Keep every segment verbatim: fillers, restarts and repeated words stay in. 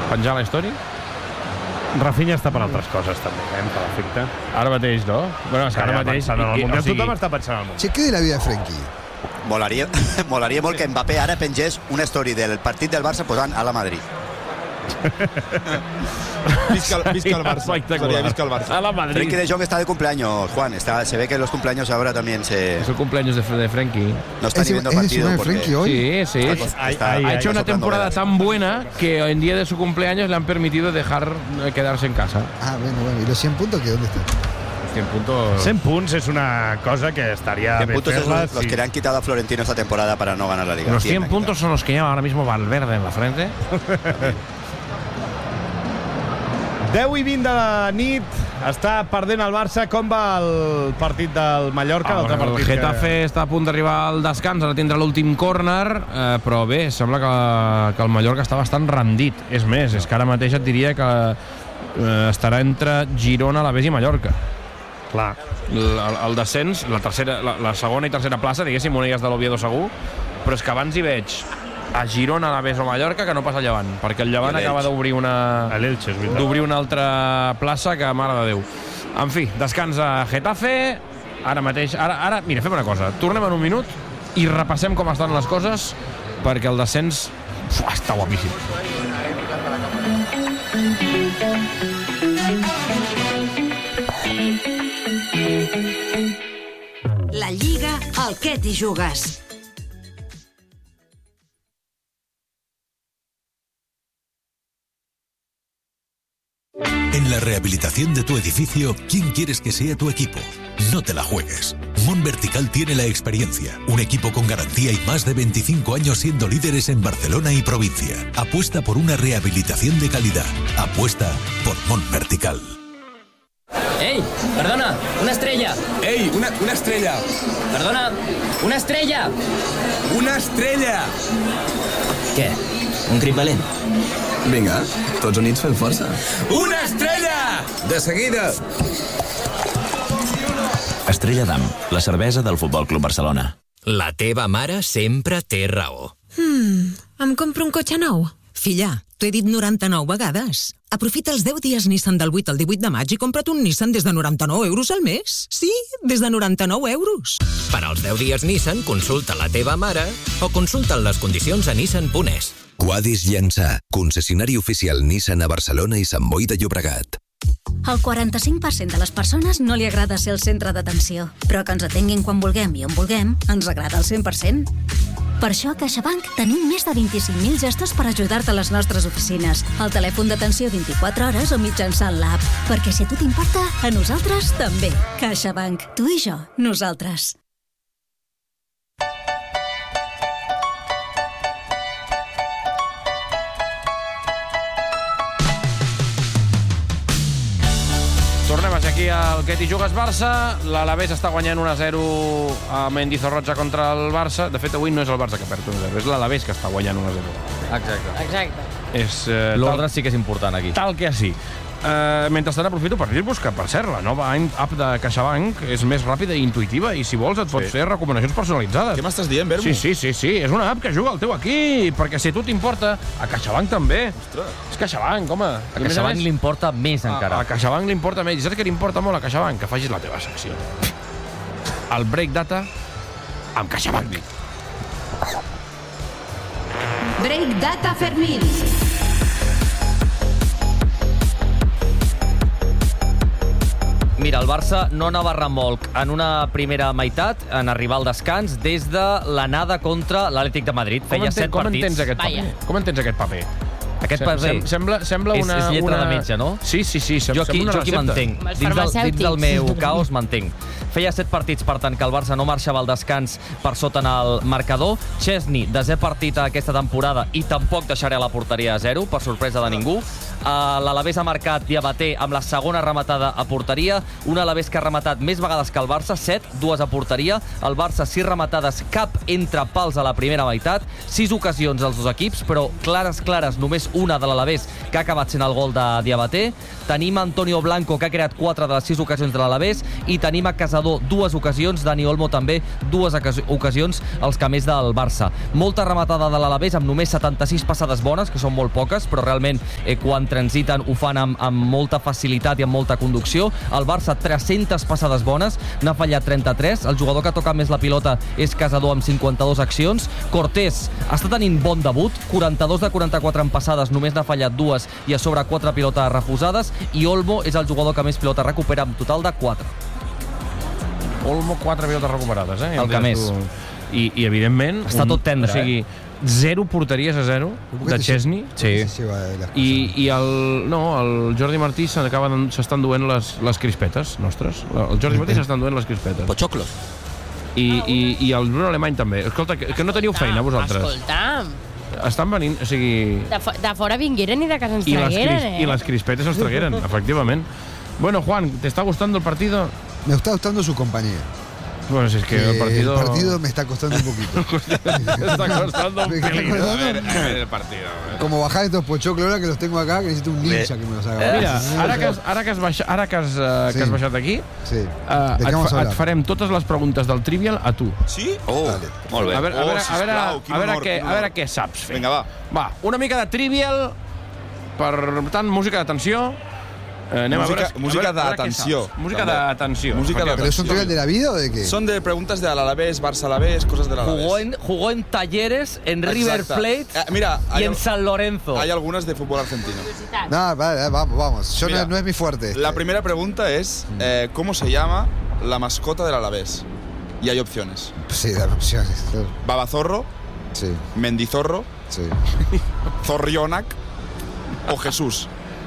penjar la història? Rafinha està per altres coses, també, eh, per l'efecte. Ara mateix, no? Bueno, és que ara mateix... En el Mundial, o sigui, tothom està pensant en el Mundial. Sí, què de la vida de Frenkie? Molaria, molaria molt que Mbappé ara pengés una story del partit del Barça posant a la Madrid. Visca el, visca el Barça. Sería visca el Barça. A la Madrid. Frenkie de Jong está de cumpleaños, Juan. Está, se ve que los cumpleaños ahora también se... Es el cumpleaños de, de Frenkie. No está ¿Es, ni viendo es partido de porque... Frenkie hoy? Sí, sí. Está, está, Ay, ha ay, hecho ay, una soplando temporada velas. tan buena que en día de su cumpleaños le han permitido dejar eh, quedarse en casa. Ah, bueno, bueno. ¿Y los cien puntos qué? ¿Dónde están? cien puntos... cent punts és una cosa que estaria cien bé puntos es fer-la. los, los Sí. que le han quitado a Florentino esta temporada para no ganar la Liga. Los cien cien puntos son los que lleva ahora mismo Valverde en la frente. deu i vint de la nit, està perdent el Barça. Com va el partit del Mallorca? Ah, L'altre el partit Getafe que... està a punt d'arribar al descans, ara tindrà l'últim córner, eh, però bé, sembla que, que el Mallorca està bastant rendit. És més, és que ara mateix et diria que eh, estarà entre Girona, Alavés i Mallorca. Clar. El, el descens, la, tercera, la, la segona i tercera plaça, diguéssim, una ja és de l'Oviedo segur, però és que abans hi veig a Girona, Alavés o Mallorca que no passa el Llevant, perquè el Llevant acaba d'obrir una l'Elche, és veritat. d'obrir una altra plaça que, mare de Déu. En fi, descansa Getafe, ara mateix, ara, ara, mira, fem una cosa, tornem en un minut i repassem com estan les coses, perquè el descens uf, està guapíssim. La Lliga, al què t'hi jugues? En la rehabilitación de tu edificio, ¿quién quieres que sea tu equipo? No te la juegues. Mon Vertical tiene la experiencia, un equipo con garantía y más de veinticinco años siendo líderes en Barcelona y provincia. Apuesta por una rehabilitación de calidad. Apuesta por Mon Vertical. ¡Ey! Perdona, una estrella. Ei, una, una estrella. Perdona, una estrella. Una estrella. Què? Un crit valent? Vinga, tots units fem força. Una estrella! De seguida. Estrella Damm, la cervesa del Futbol Club Barcelona. La teva mare sempre té raó. Hmm, em compro un cotxe nou? Filla, t'ho he dit noranta-nou vegades. Aprofita els deu dies Nissan del vuit al divuit de maig i compra't un Nissan des de noranta-nou euros al mes. Sí, des de noranta-nou euros. Per als deu dies Nissan, consulta la teva mare o consulta les condicions a nissan punt es. Quadis Llançà, concessionari oficial Nissan a Barcelona i Sant Boi de Llobregat. Al quaranta-cinc per cent de les persones no li agrada ser el centre d'atenció, però que ens atenguin quan vulguem i on vulguem ens agrada al cent per cent. Per això a CaixaBank tenim més de vint-i-cinc mil gestos per ajudar-te a les nostres oficines, al telèfon d'atenció vint-i-quatre hores o mitjançant l'app. Perquè si a tu t'importa, a nosaltres també. CaixaBank. Tu i jo. Nosaltres. Tornem a ser aquí al que t'hi jugues Barça. L'Alavés està guanyant un a zero a Mendizorrocha contra el Barça. De fet, avui no és el Barça que perd un a zero, és l'Alavés que està guanyant un a zero. Exacte. Exacte. És, eh, L'ordre sí que és important aquí. Tal que sí. Uh, mentrestant aprofito per dir-vos que, per cert, la nova app de CaixaBank és més ràpida i intuïtiva i, si vols, et pots sí. fer recomanacions personalitzades. Què m'estàs dient, Vermo? Sí, sí, sí, sí. És una app que juga al teu equip, perquè si a tu t'importa, a CaixaBank també. Ostres. És CaixaBank, home. A CaixaBank li importa més encara. A, a CaixaBank li importa més. I saps què li importa molt a CaixaBank? Que facis la teva secció. El Break Data amb CaixaBank. Break Data Fermín. Mira, el Barça no anava remolc en una primera meitat, en arribar al descans, des de l'anada contra l'Atlètic de Madrid. Feia set com partits. entens aquest paper? Com entens aquest paper? Aquest paper Sem sembla, sembla és, una, és lletra una... de metge, no? Sí, sí, sí. Sem jo aquí, sembla una jo aquí m'entenc. Dins, del, dins del meu caos m'entenc. Feia set partits, per tant, que el Barça no marxava al descans per sota en el marcador. Chesney, desè partit aquesta temporada i tampoc deixaré la porteria a zero, per sorpresa de ningú. L'Alavés ha marcat Diabaté amb la segona rematada a porteria. Un Alavés que ha rematat més vegades que el Barça, set, dues a porteria. El Barça, sis rematades, cap entre pals a la primera meitat. Sis ocasions als dos equips, però clares, clares, només una de l'Alavés, que ha acabat sent el gol de Diabaté. Tenim Antonio Blanco, que ha creat quatre de les sis ocasions de l'Alavés, i tenim a Casador dues ocasions, Dani Olmo també dues ocasions, els que més del Barça. Molta rematada de l'Alavés, amb només setanta-sis passades bones, que són molt poques, però realment eh, quan transiten ho fan amb, amb molta facilitat i amb molta conducció. El Barça, tres-centes passades bones, n'ha fallat trenta-tres. El jugador que toca més la pilota és Casador, amb cinquanta-dues accions. Cortés està tenint bon debut, quaranta-dos de quaranta-quatre en passades, només n'ha fallat dues i a sobre quatre pilotes refusades, i Olmo és el jugador que més pilota recupera, amb total de quatre. Olmo, quatre pilotes recuperades, eh? El que més. I, i evidentment... Està tot tendre, o sigui, eh? Zero porteries a zero de Chesney. Sí. I, i el, no, el Jordi Martí s'estan duent les, les crispetes nostres. El Jordi Martí s'estan duent les crispetes. Pochoclos. I, i, i el Bruno Alemany també. Escolta, que, que no teniu feina, vosaltres. Escolta'm. Estan venint, o sigui... De, fo de fora vingueren i de casa ens I tragueren, les, eh? I les crispetes ens tragueren, efectivament. Bueno, Juan, ¿te está gustando el partido? Me está gustando su compañía. Bueno, si es que eh, el partido... El partido me está costando un poquito. me está costando un pelín. A ver, a ver el partido. A ver. Como bajar estos pochoclos ahora que los tengo acá, que necesito un ninja que me los haga. Mira, ara que has, ara que has, baixat, ara que has, uh, sí. que has baixat aquí, sí. uh, et, fa, et farem totes les preguntes del Trivial a tu. Sí? Oh, Dale. Molt bé. A veure, a veure, oh, a veure, sisplau, a veure, honor, què, a veure què saps fer. Vinga, va. Va, una mica de Trivial, per tant, música d'atenció. Eh, anem música, a veure, música a veure, d'atenció. Música d'atenció. Música ¿Pero es un trivial de la vida o de qué? Son de preguntas de Alavés, Barça Alavés, cosas del Alavés. Jugó en, jugó en Talleres, en River Exacto. Plate eh, mira, y en San Lorenzo. Hay algunas de fútbol argentino. No, vale, vamos, vamos. Yo Mira, no, no es mi fuerte. Este. La primera pregunta es, eh, ¿cómo se llama la mascota del Alavés? Y hay opciones. Sí, hay opciones. Claro. Babazorro, sí. Mendizorro, sí. Zorrionac o Jesús.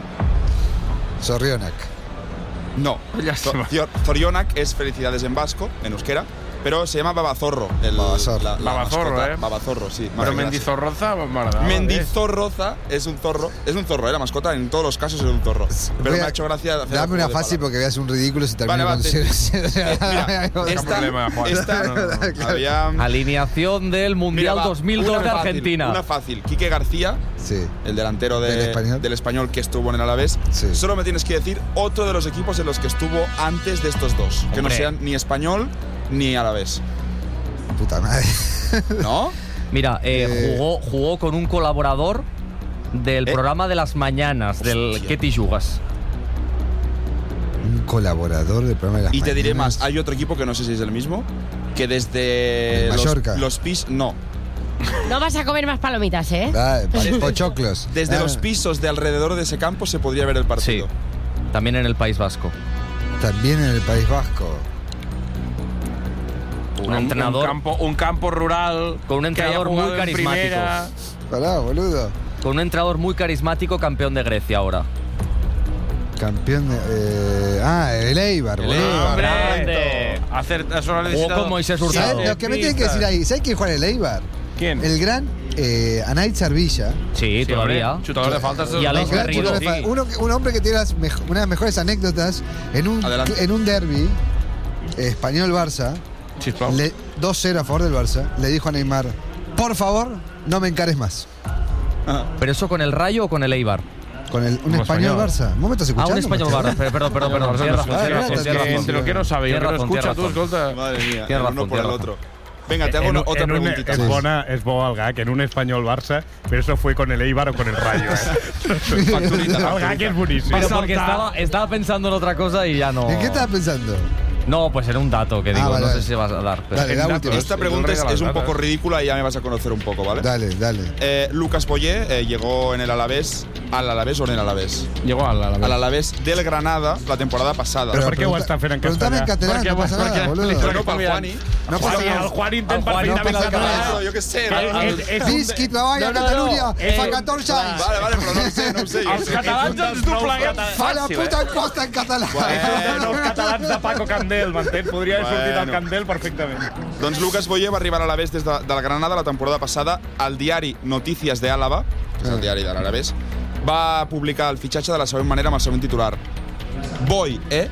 Zorrionac. No, Zorrionac es felicidades en vasco, en euskera, pero se llama Babazorro. El, Babazorro. La, la Babazorro, mascota. eh. Babazorro, sí. Pero Mendizorroza, m'agradava. Mendizorroza es un zorro, es un zorro, ¿eh? La mascota en todos los casos es un zorro. Pero Voy me a, ha hecho gracia hacer dame una fácil porque voy a hacer un ridículo si termino vale, con va, cero. Mira, esta, problema, Juan. esta no, no, no. había... Alineación del Mundial Mira, va, dos mil dos de fácil, Argentina. Una fácil. Quique García, sí. el delantero de, ¿Del español? del español que estuvo en el Alavés. Sí. Solo me tienes que decir otro de los equipos en los que estuvo antes de estos dos. Hombre. Que no sean ni español ni Alavés. Puta madre. ¿No? Mira, eh, Eh. jugó, jugó con un colaborador del Eh. programa de las mañanas, del Hostia. ¿Qué te jugas? Un colaborador del programa de las Y te diré mañanas. más, hay otro equipo que no sé si es el mismo, que desde ¿El los, Mallorca? los pis... No. No vas a comer más palomitas, ¿eh? Ah, pochoclos. Desde Ah. los pisos de alrededor de ese campo se podría ver el partido. Sí, también en el País Vasco. También en el País Vasco. Un entrenador Un campo, un campo rural con un entrenador que haya muy jugado en carismático. primera. Pará, boludo. Con un entrenador muy carismático, campeón de Grecia ahora. Campeón de... Eh, ah, el Eibar, El boludo. Eibar. ¡Hombre! Grande. Hacer, eso lo ha Jugó necesitado con Moisés Hurtado. ¿Sabes lo que me tienen que decir ahí? ¿Sabes quién juega en el Eibar? ¿Quién? El gran eh, Anaid Sarvilla. Sí, Sí, todavía. hombre, chutador de faltas. Y Alex Un gran Garrido. chutador de fa- Sí. Uno, un hombre que tiene las mejo- una de las mejores anécdotas en un, Adelante. en un derbi español-Barça, Sisplau. le- dos cero a favor del Barça, le dijo a Neymar, por favor, no me encares más. ¿Pero eso con el Rayo o con el Eibar? Con el, un Como español, español. Barça. ¿Vos me estás Ah, escuchando? un español Mateo? Barça. Perdón, perdón, perdón. Tienes razón, Ah, tienes razón, verdad, tienes que razón. Entre lo que no sabe y lo que no Tienes escucha, razón, tú, tienes escolta. Madre mía, Tienes el razón, uno por el tienes otro. Venga, te hago una, otra en un, preguntita. es, más. bona, es bo el gag, en un español Barça, pero eso fue con el Eibar o con el Rayo. ¿eh? Facturita, El gag es buenísimo. Pero porque estaba, estaba pensando en otra cosa y ya no... ¿En qué estabas pensando? No, pues era un dato que Ah, digo, vale, no vale. sé si vas a dar. pero- Dale, la dato, última. Esta pregunta es, es un poco ridícula y ya me vas a conocer un poco, ¿vale? Dale, dale. Eh, Lucas Boyé eh, llegó en el Alavés, al Alavés o en el Alavés. Llegó al Alavés. Al Alavés del Granada la temporada pasada. Però per què ho pregunta- està fent en Preguntame en castellà? catalán, no pasa nada, boludo. Però no pel Juani. No pasa Juani, nada. el Juan intent El Juan no perfectament passa català. nada. Claro, yo qué sé. Que ¿no? és- és un- Visqui treballa a No, no, no, Catalunya, és- fa catorze anys. Vale, vale, però no ho sé, no ho sé. Jo Els sé. catalans ens dobleguem Fa la fàcil, puta eh? costa en català. Són els catalans de Paco Candel, m'entens? Podria haver sortit Bueno. el Candel perfectament. Doncs Lucas Boyé va arribar a l'Alavés des de, de la Granada la temporada passada al diari Notícies de Álava, que és el diari de l'Alavés, va publicar el fitxatge de la següent manera amb el següent titular. Boy, eh?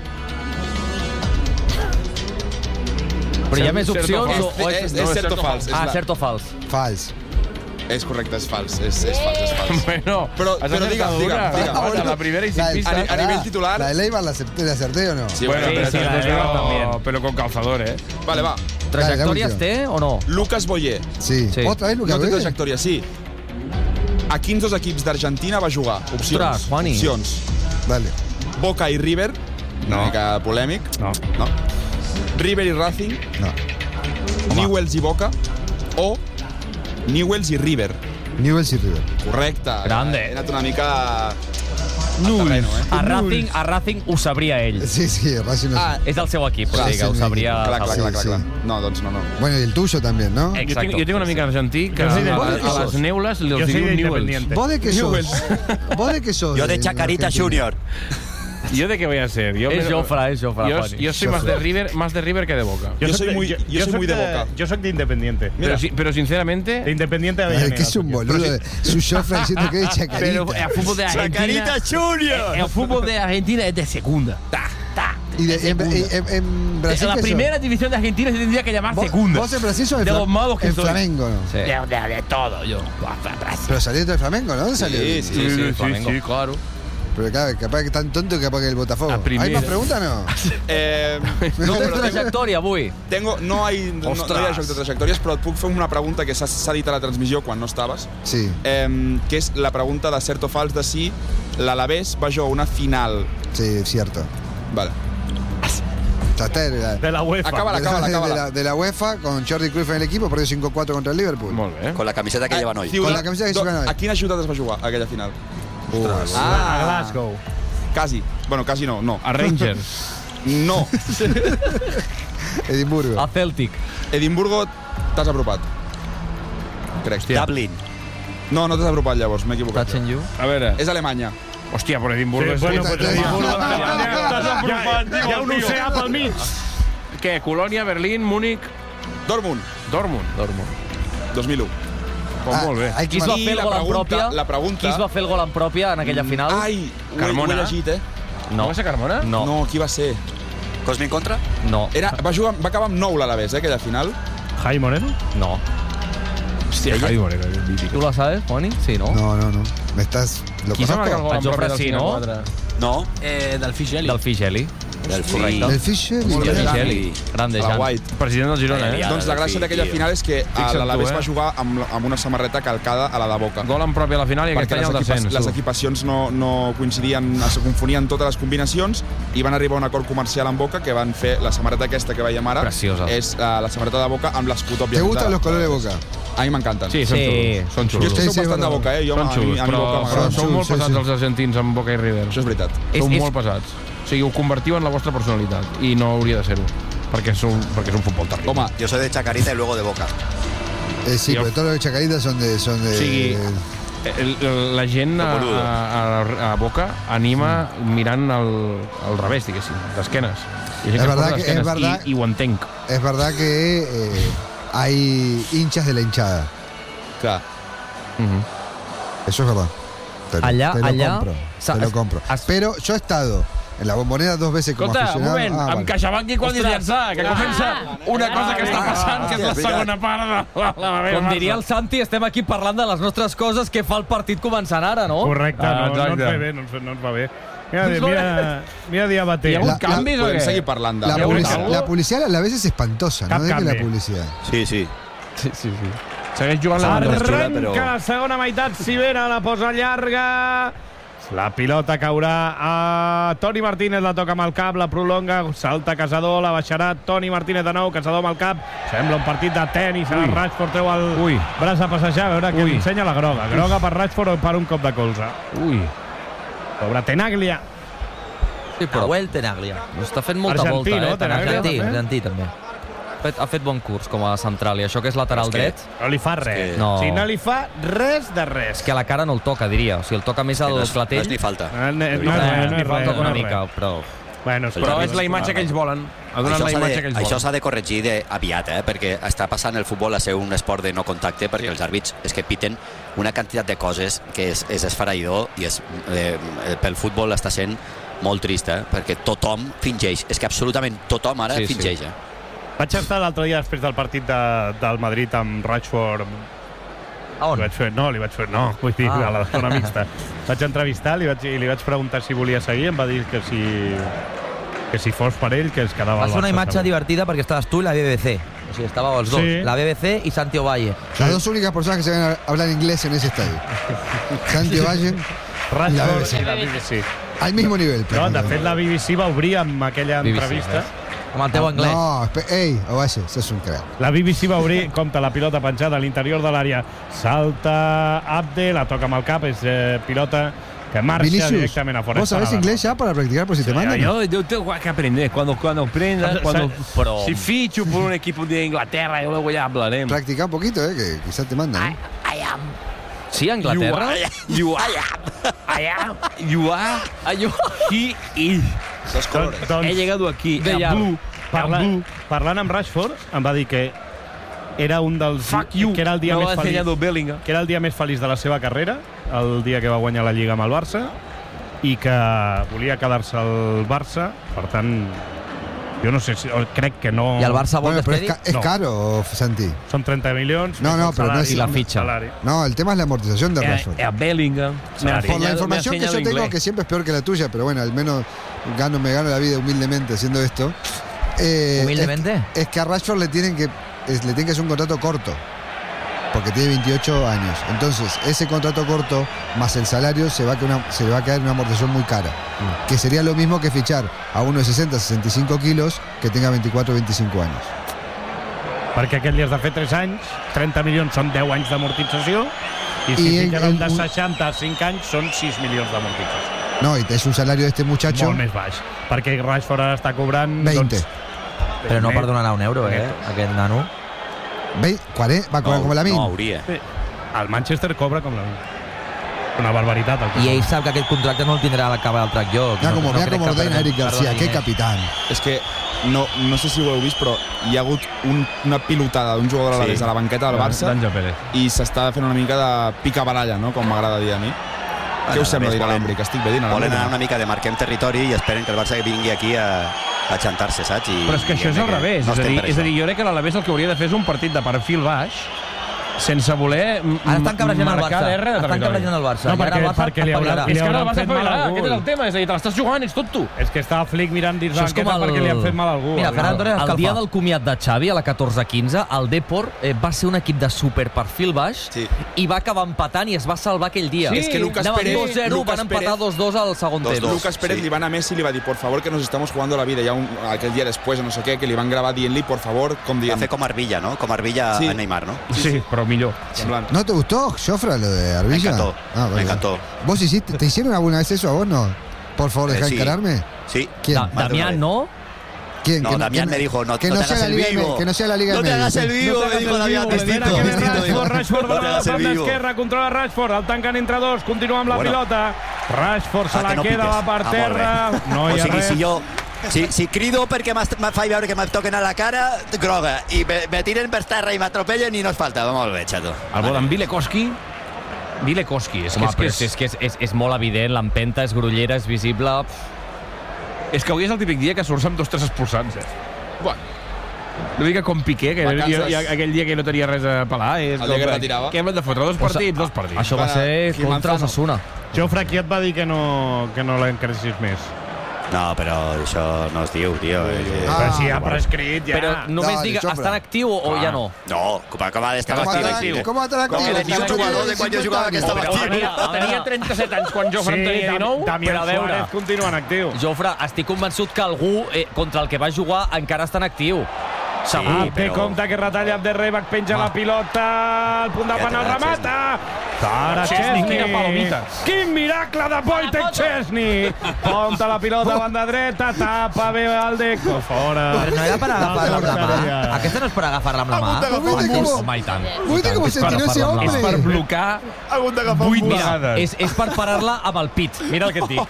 Però hi ha més opcions? És, o és, és cert o fals? Ah, cert o fals. Fals. És correcte, és fals. És, és fals, és fals. Bueno, però, però digue'm, digue'm, digue'm. La primera y sin pista. A, a nivell titular... ¿La de Leibar la acerté o no? Sí, bueno, sí, pero, sí, pero, la pero, también. pero con calzador, ¿eh? Vale, va. ¿Trayectorias té o no? Lucas Boyer. Sí. Sí. ¿Otra vez Lucas No té Boyer? trajectòria, sí. A quins dos equips d'Argentina va jugar? Opcions. Ostres, Juani. Opcions. Dale. Boca i River. Una mica polèmic. No. no. River i Racing. No. Newell's i Boca. O Newell's i River. Newell's y River. Correcte. Grande. He anat una mica... Terreno, eh? A Racing, a Racing ho sabria ell. Sí, sí, Racing no sé. Ah, és del seu equip, Clar, o sigui que sí, ho sabria... Clar, clar, clar, Sí, clar, sí. clar. No, doncs no, no. Bueno, y el tuyo también, ¿no? Jo Exacto. tinc, jo tinc una mica argentí que Jo a, soy de- a, a les neules li Yo els soy diu de Newells. Independiente. ¿Vos de qué sos? Newell's. ¿Vos de qué sos? Yo de Chacarita Argentina? Junior. ¿Yo de qué voy a ser? Yo Es me- Jofra, es Jofra, Yo, Juani. yo soy más de River, más de River que de Boca. Yo soy de- muy- yo soy muy de Boca. Yo soy de Independiente. Pero, si- pero sinceramente, De Independiente de Ay, Avellaneda. que es un boludo. Es un Joffre diciendo que es Chacarita. pero el fútbol de Argentina, Junior! el fútbol de Argentina es de segunda. Ta, ta. Y de- en, en- en- en Brasil, La ¿qué sos? primera división de Argentina se tendría que llamar ¿Vos, segunda. vos en Brasil sos el, De Fla- los malos que el soy. Flamengo, ¿no? Sí. De, de, de todo, yo. Brasil. Pero saliste del Flamengo, ¿no? ¿Dónde Sí, salió? sí, sí, sí, Flamengo. sí, claro. Pero claro, capaz que tan tonto que capaz que el Botafogo. A primera. ¿Hay más preguntas no? Eh, No no, tens però tengo, trajectòria avui? tengo, no, hay, no, no hi ha joc de trajectòries, però et puc fer una pregunta que s'ha s'ha dit a la transmissió quan no estaves, Sí. eh, que és la pregunta de cert o fals de si l'Alavés va jugar una final. Sí, cierto. Vale. Traté de la, De la UEFA. Acábala, de la- acábala, de la- acábala. de la UEFA con Jordi Cruyff en el equipo, perdió cinco cuatro contra el Liverpool. Molt bé. Con la camiseta que llevan hoy. Con la camiseta que Do- llevan hoy. A quina ciutat es va jugar aquella final? Ostres. A Glasgow. Quasi. Bueno, quasi no, no. A Rangers. No. Edimburgo. A Celtic. Edimburgo t'has apropat. Crec. Dublin. No, no t'has apropat llavors, m'he equivocat. Touch and you. A veure. És Alemanya. Hòstia, però Edimburgo Sí, és... bueno, puta, pues sí. Edimburgo. T'has apropat, Hi ha- hi ha un oceà pel mig. Què? Colònia, Berlín, Múnich, Dortmund, Dortmund. Dormo. dos mil u. Pues Ah, molt bé. hay Qui que es va I fer el la gol en pregunta- pròpia? la pregunta- Qui es va fer el gol en pròpia en aquella final? Ai, ho he, ho Carmona. he llegit, eh? No va ser Carmona? No, No, qui va ser? Cosmin contra? no, Era, va, jugar, va acabar amb nou l'Alavés, eh, aquella final. Jaime Moreno. no. Hòstia, Javi Moreno, el mític. ¿Tú la sabes, Juani? Sí, ¿no? No, no, no. Me estás. ¿Lo Qui s'ha marcat el conozco? gol en El Jofre pròpia del sí, no? quatre? No. Eh, del Figeli. Del Figeli. Del Correcte. El Fischer. Molt bé. Del Jan. Figeli. Grande, A la Jan. White. President del Girona, eh? Ja, Doncs la del gràcia fill, d'aquella tio. final és que Fixa't l'Alavés tu, eh? va jugar amb, amb una samarreta calcada a la de Boca. Gol en pròpia a la final i aquest Perquè any les, el equipa descens. les tu. equipacions no, no coincidien, es confonien totes les combinacions i van arribar a un acord comercial amb Boca que van fer la samarreta aquesta que veiem ara. Preciosa. És uh, la samarreta de Boca amb l'escut, ¿Te òbviament. gustan de- los colores de Boca? A mi m'encanten. Sí, són Sí. xulos. Són Jo xulos. és que Sí, soc sí, bastant de verdad. Boca, eh? Jo, Són a mi, xulos, a mi però, Boca però m'agrada. sou molt Sí, sí. pesats els argentins amb Boca i River. Això és veritat. És- Sou és- molt pesats. O sigui, ho convertiu en la vostra personalitat i no hauria de ser-ho, perquè, sou, perquè és un futbol terrible. Home, Yo soy de Chacarita y luego de Boca. Eh, sí, Yo- pero todos los de Chacarita son de. Son de O sigui, el, el, la gent a, a, a, a Boca anima mirant al, al revés, diguéssim, d'esquenes. Hi ha gent És que es verdad posa que- d'esquenes és verdad- i, i ho entenc. Es verdad que eh, hay hinchas de la hinchada. clar. Eso es verdad. Te, lo- Allá- te lo allá- compro. sa- Te lo es- compro. has- Pero yo he estado en la Bombonera dos veces como Escolta, un aficionado. moment, Ah, amb vale. CaixaBank i quan és llançar, que comença una cosa que està passant, que és la segona part de la, la meva Com diria el massa. Santi, estem aquí parlant de les nostres coses que fa el partit començant ara, no? Correcte, Ah, no, no exacte. ens ve bé, no ens, no ens va bé. Mira, mira, mira Diabaté. Hi ha hagut La- canvis o Podem què? seguir parlant de... La, ¿Hay algún publici- cambio? la publicidad a la vez es espantosa, Cap ¿no? De que la cambio. publicidad. Sí, sí. Sí, sí, sí. Segueix jugant la Arre- Arrenca però- la segona meitat, Sivera la posa llarga. La pilota caurà a Toni Martínez, la toca amb el cap, la prolonga, salta Casador, la baixarà Toni Martínez de nou, Casador amb el cap. Sembla un partit de tenis, ara Ui. Rashford treu el Ui. braç a passejar, a veure què Ui. ensenya la groga. Groga per Rashford o per un cop de colze. Ui. Sobre Tenaglia. Sí, però el Tenaglia. Està fent molta Argentí, volta, no? eh? Tenaglia, Argentí, també. argentí, també. Ha fet, ha fet bon curs com a central, i això que és lateral És que- dret, No li fa res. que- No. O sigui, no li fa res de res. és que a la cara no el toca, diria. O sigui, el toca més Que al no és, no clatell. és ni falta. No, no, no, Eh, no, no, li falta no, una no, mica, però... Bueno, Però és la imatge que ells volen. Ha donat Això la s'ha imatge de, que ells això volen. s'ha de corregir de, aviat, eh? Perquè està passant el futbol a ser un esport de no contacte, perquè els àrbits és que piten una quantitat de coses que és, és esfereïdor i és, eh, pel futbol està sent molt trist, eh? Perquè tothom fingeix, és que absolutament tothom ara Sí, sí. fingeix. Eh? Vaig estar l'altre dia després del partit de, del Madrid amb Rashford. A on? Li vaig fer, no, li vaig fer, no, vull dir, Ah. a la zona mixta. Vaig entrevistar li vaig, i li vaig preguntar si volia seguir, em va dir que si, que si fos per ell, que es quedava Va al ser una Barça imatge segur. divertida perquè estaves tu i la B B C. O sigui, estàveu els dos. Sí. La B B C i Santi Ovalle. Las dos únicas personas que se ven a hablar inglés en ese estadio. Santi Valle y la B B C. i la B B C. Al mismo nivel. No, de fet, la B B C va obrir amb aquella B B C, entrevista. Amb el teu anglès. No, espe- ey, Ovalle, sos un crack. La B B C va obrir, compta la pilota penjada a l'interior de l'àrea. Salta Abde, la toca amb el cap, és eh, pilota que marxa Vinicius, directament a fora. ¿vos sabés inglés ya para practicar por si te mandan? Yo, yo tengo que aprender. Cuando, cuando aprenda, cuando, Pero- si ficho por un equipo de Inglaterra, yo luego ya hablaremos. Practica un poquito, eh, que quizás te mandan. ¿eh? I am. Sí, a Inglaterra? You are. I am. You are. You He is. Doncs, He llegado aquí. De a Blue. Parla, a Blue. parlant amb Rashford, em va dir que era un dels... Fuck you. Que era el dia Me més lo ha enseñado feliç, Bellingham. que era el dia més feliç de la seva carrera, el dia que va guanyar la Lliga amb el Barça, i que volia quedar-se al Barça, per tant, jo no sé si... Crec que no... I el Barça vol Bueno, pero es, despedir? ca- es No. caro, Santi. Són trenta milions. No, més no, el pero no salari, es... salari. No, el tema es la amortización de Eh, Rashford. A Bellingham. Me ha Por la enseñado- información me ha que yo enseñado tengo, inglés. que siempre es peor que la tuya, pero bueno, al menos gano, me gano la vida humildemente haciendo esto. Eh, ¿Humildemente? Es, es que a Rashford le tienen que es- le tienen que hacer un contrato corto, porque tiene veintiocho años. Entonces, ese contrato corto más el salario se va a quedar una, se le va a quedar una amortización muy cara, que sería lo mismo que fichar a uno de sesenta, sesenta y cinco kilos que tenga veinticuatro, veinticinco años. Perquè aquest li has de fer tres anys, trenta milions són deu anys d'amortització, i si I fiquen el- el de un- seixanta a cinc anys són sis milions d'amortització. No, y es un salario de este muchacho Molt més baix, perquè Rashford ara està cobrant... veinte. Doncs, Però no perdonarà un euro, eh, aquest nano. veinte, cuarenta, va a cobrar como la mina. No hauria. Sí. El Manchester cobra com la... Una barbaritat. El que I ell cobra. sap que aquest contracte no el tindrà a l'acabar el track jo. Mira no, como, no mira crec como que ordena perdi- Eric García, perdi qué diners. capitán. És que no, no sé si ho heu vist, però hi ha hagut un, una pilotada d'un jugador a Sí. l'Alavés a la banqueta del Barça D'Àngel Pérez. i s'està fent una mica de picabaralla, no? Com m'agrada dir a mi. Què us sembla dir a l'Embric? Estic bé dient a Volen l'Embric? anar una mica de marquem territori i esperen que el Barça vingui aquí a, a xantar-se, saps? I, Però és que això és al revés. No és, a estem dir, per és a això. dir, jo crec que l'Alavés el que hauria de fer és un partit de perfil baix sense voler m- Ara estan cabrejant el marcar Barça. l'R de Estan territori. cabrejant el Barça. No, I ara perquè- el Barça perquè li haurà- espavilarà. li És que ara el hauran Barça fet mal espavilarà, algú. aquest és el tema. És a dir, te l'estàs jugant, ets tot tu. És que està Flick mirant dins Això és com banqueta el- perquè li han fet mal a algú. Mira, Ferran Torres el, escalfa. el El dia del comiat de Xavi, a la catorze quinze, el Depor eh, va ser un equip de super perfil baix Sí. i va acabar empatant i es va salvar aquell dia. Sí, és que Lucas Anaven Pérez- dos zero, Lucas van empatar Pérez- dos dos al segon dos temps. dos. Lucas Pérez sí. li van a Messi i li va dir, por favor, que nos estamos jugando la vida. Ja un, aquell dia després, no sé què, que li van gravar dient-li, por favor, com Va dient... fer com Arbilla, no? Com Arbilla Sí. a Neymar, no? Sí, però millor. Semblant. ¿No te gustó, Jofra, lo de Arbilla? Me encantó, Ah, me vale. encantó. ¿Vos hiciste, te hicieron alguna vez eso a vos, no? Por favor, Eh, deja sí. encararme. Sí. ¿Quién? Da- Más de una Damián, vez. no? ¿Quién? No, Que- Damián que- me dijo, no, que no no te sea hagas la el Liga vivo. M- que no sea la Liga No te M. hagas el vivo, me dijo Damián. Espera Distinto, que ve distinto, Rashford, dijo. Rashford No te va a la hagas el banda vivo. esquerra, controla Rashford, el tanquen entre dos, continua amb la Bueno. pilota. Rashford se Ah, la que no queda, piques. va per Ah, molt terra, bé. no O hi ha sigui, res. si jo... Si, si crido perquè m'has- me faig veure que me toquen a la cara, groga, i me, me tiren per terra i m'atropellen i no es falta. Va molt bé, xato. El bo d'en Vilekoski. Vilekoski. És que, Home, és, que però és, és, que és, és, és molt evident, l'empenta és grollera, és visible... és que avui és el típic dia que surts amb dos tres expulsants, eh? Bueno, Una mica com Piqué, que Vacances. jo, jo, aquell dia que no tenia res a pelar. És El dia que com, retirava. Què hem de fotre? Dos partits? Dos partits. Això va Para ser Gil contra Manzano. Osasuna. Jofre, qui et va dir que no, que no l'encressis més? No, però això no es diu, tio. Eh, Ah, Però si ha prescrit, ja. Però només Dale, digue, Jofre. està en actiu o ja no? No, com acaba d'estar ¿Cómo actiu. estará- actiu. ¿Cómo estará Com activo? que tenia un Si no jugador tiene de quan jo cincuenta jugava que años. estava Però actiu. tenia, tenia trenta set anys quan Jofre en tenia dinou. Damián però a veure, Suárez continua en actiu. Jofre, estic convençut que algú eh, contra el que va jugar encara està en actiu. Sí, Té però... compte que retalla Abderreibach, penja la pilota, el punt de Ja penal, tindrà remata! Ara Chesney, Chesney. quina palomita. Quin miracle de Wojtek Chesney! Ponta la pilota a banda dreta, tapa bé el Deco, fora. Però no era per agafar-la amb la mà. Porteria. Aquesta no és per agafar-la amb la mà. ¿Viste cómo, Home, i tant. ¿viste cómo se tiró ese és per hombre? blocar Ha hagut d'agafar un vuit bus. vegades. És, és per parar-la amb el pit. Mira el que et dic.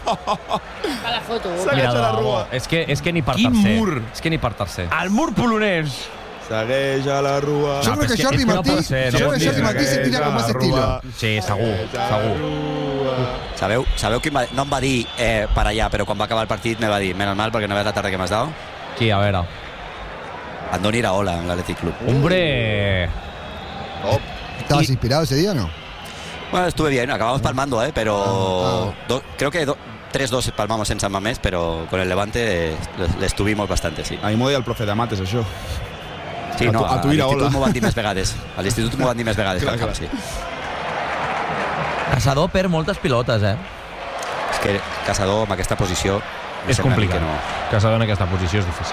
A la foto. S'ha Mira, agafat de la debò. rua. És que, és que ni per Quin tercer. mur. És que ni per tercer. El mur polonès. Segueix a la rua. Yo creo que Jordi Martí, yo creo que Jordi Martí se tira con más estilo. Sí, segur, segur. Sabeu, sabeu qui em va, no em va dir eh, per allà, però quan va acabar el partit me va dir, menos mal, perquè no veas la tarda que m'has dado. Qui, a veure? Andoni Iraola, en l'Athletic Club. Hombre... Oh. ¿Estabas y... inspirado ese día o no? Bueno, estuve bien, acabamos palmando, eh, pero ah, ah. Do, creo que do, tres dos palmamos sense Mamés, però con el Levante l'estuvimos bastante, sí. A mi m'ho deia el profe de mates, això. Sí, no, a, a, a l'institut m'ho van dir més vegades. A l'institut m'ho van dir més vegades. Clar, clar. Sí. Caçador perd moltes pilotes, eh? És que Caçador en aquesta posició... És complicat. No. Caçador en aquesta posició és difícil.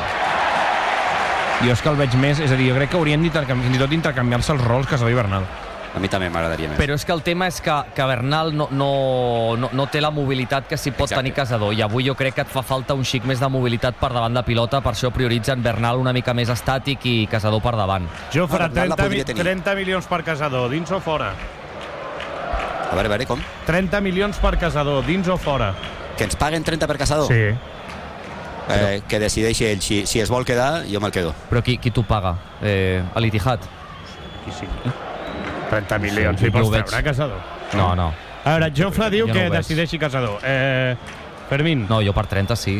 Jo és que el veig més... És a dir, jo crec que haurien fins i tot d'intercanviar-se els rols Caçador i Bernal. A mi també m'agradaria més. Però és que el tema és que, que Bernal no, no, no, no té la mobilitat que s'hi pot Exacte. tenir Caçador, i avui jo crec que et fa falta un xic més de mobilitat per davant de pilota, per això prioritzen Bernal una mica més estàtic i Caçador per davant. Jofre, trenta, trenta milions per Caçador, dins o fora? A veure, a veure, com? trenta milions per Caçador, dins o fora? Que ens paguen trenta per Caçador? Sí. Eh, que decideixi ell, si, si es vol quedar, jo me'l quedo. Però qui, qui t'ho paga? Eh, a l'Itihad? Qui sí? trenta milions, si pots treure, Caçador? No, no. A veure, Jofre diu que decideixi Caçador. Eh, Fermín? No, jo per trenta sí.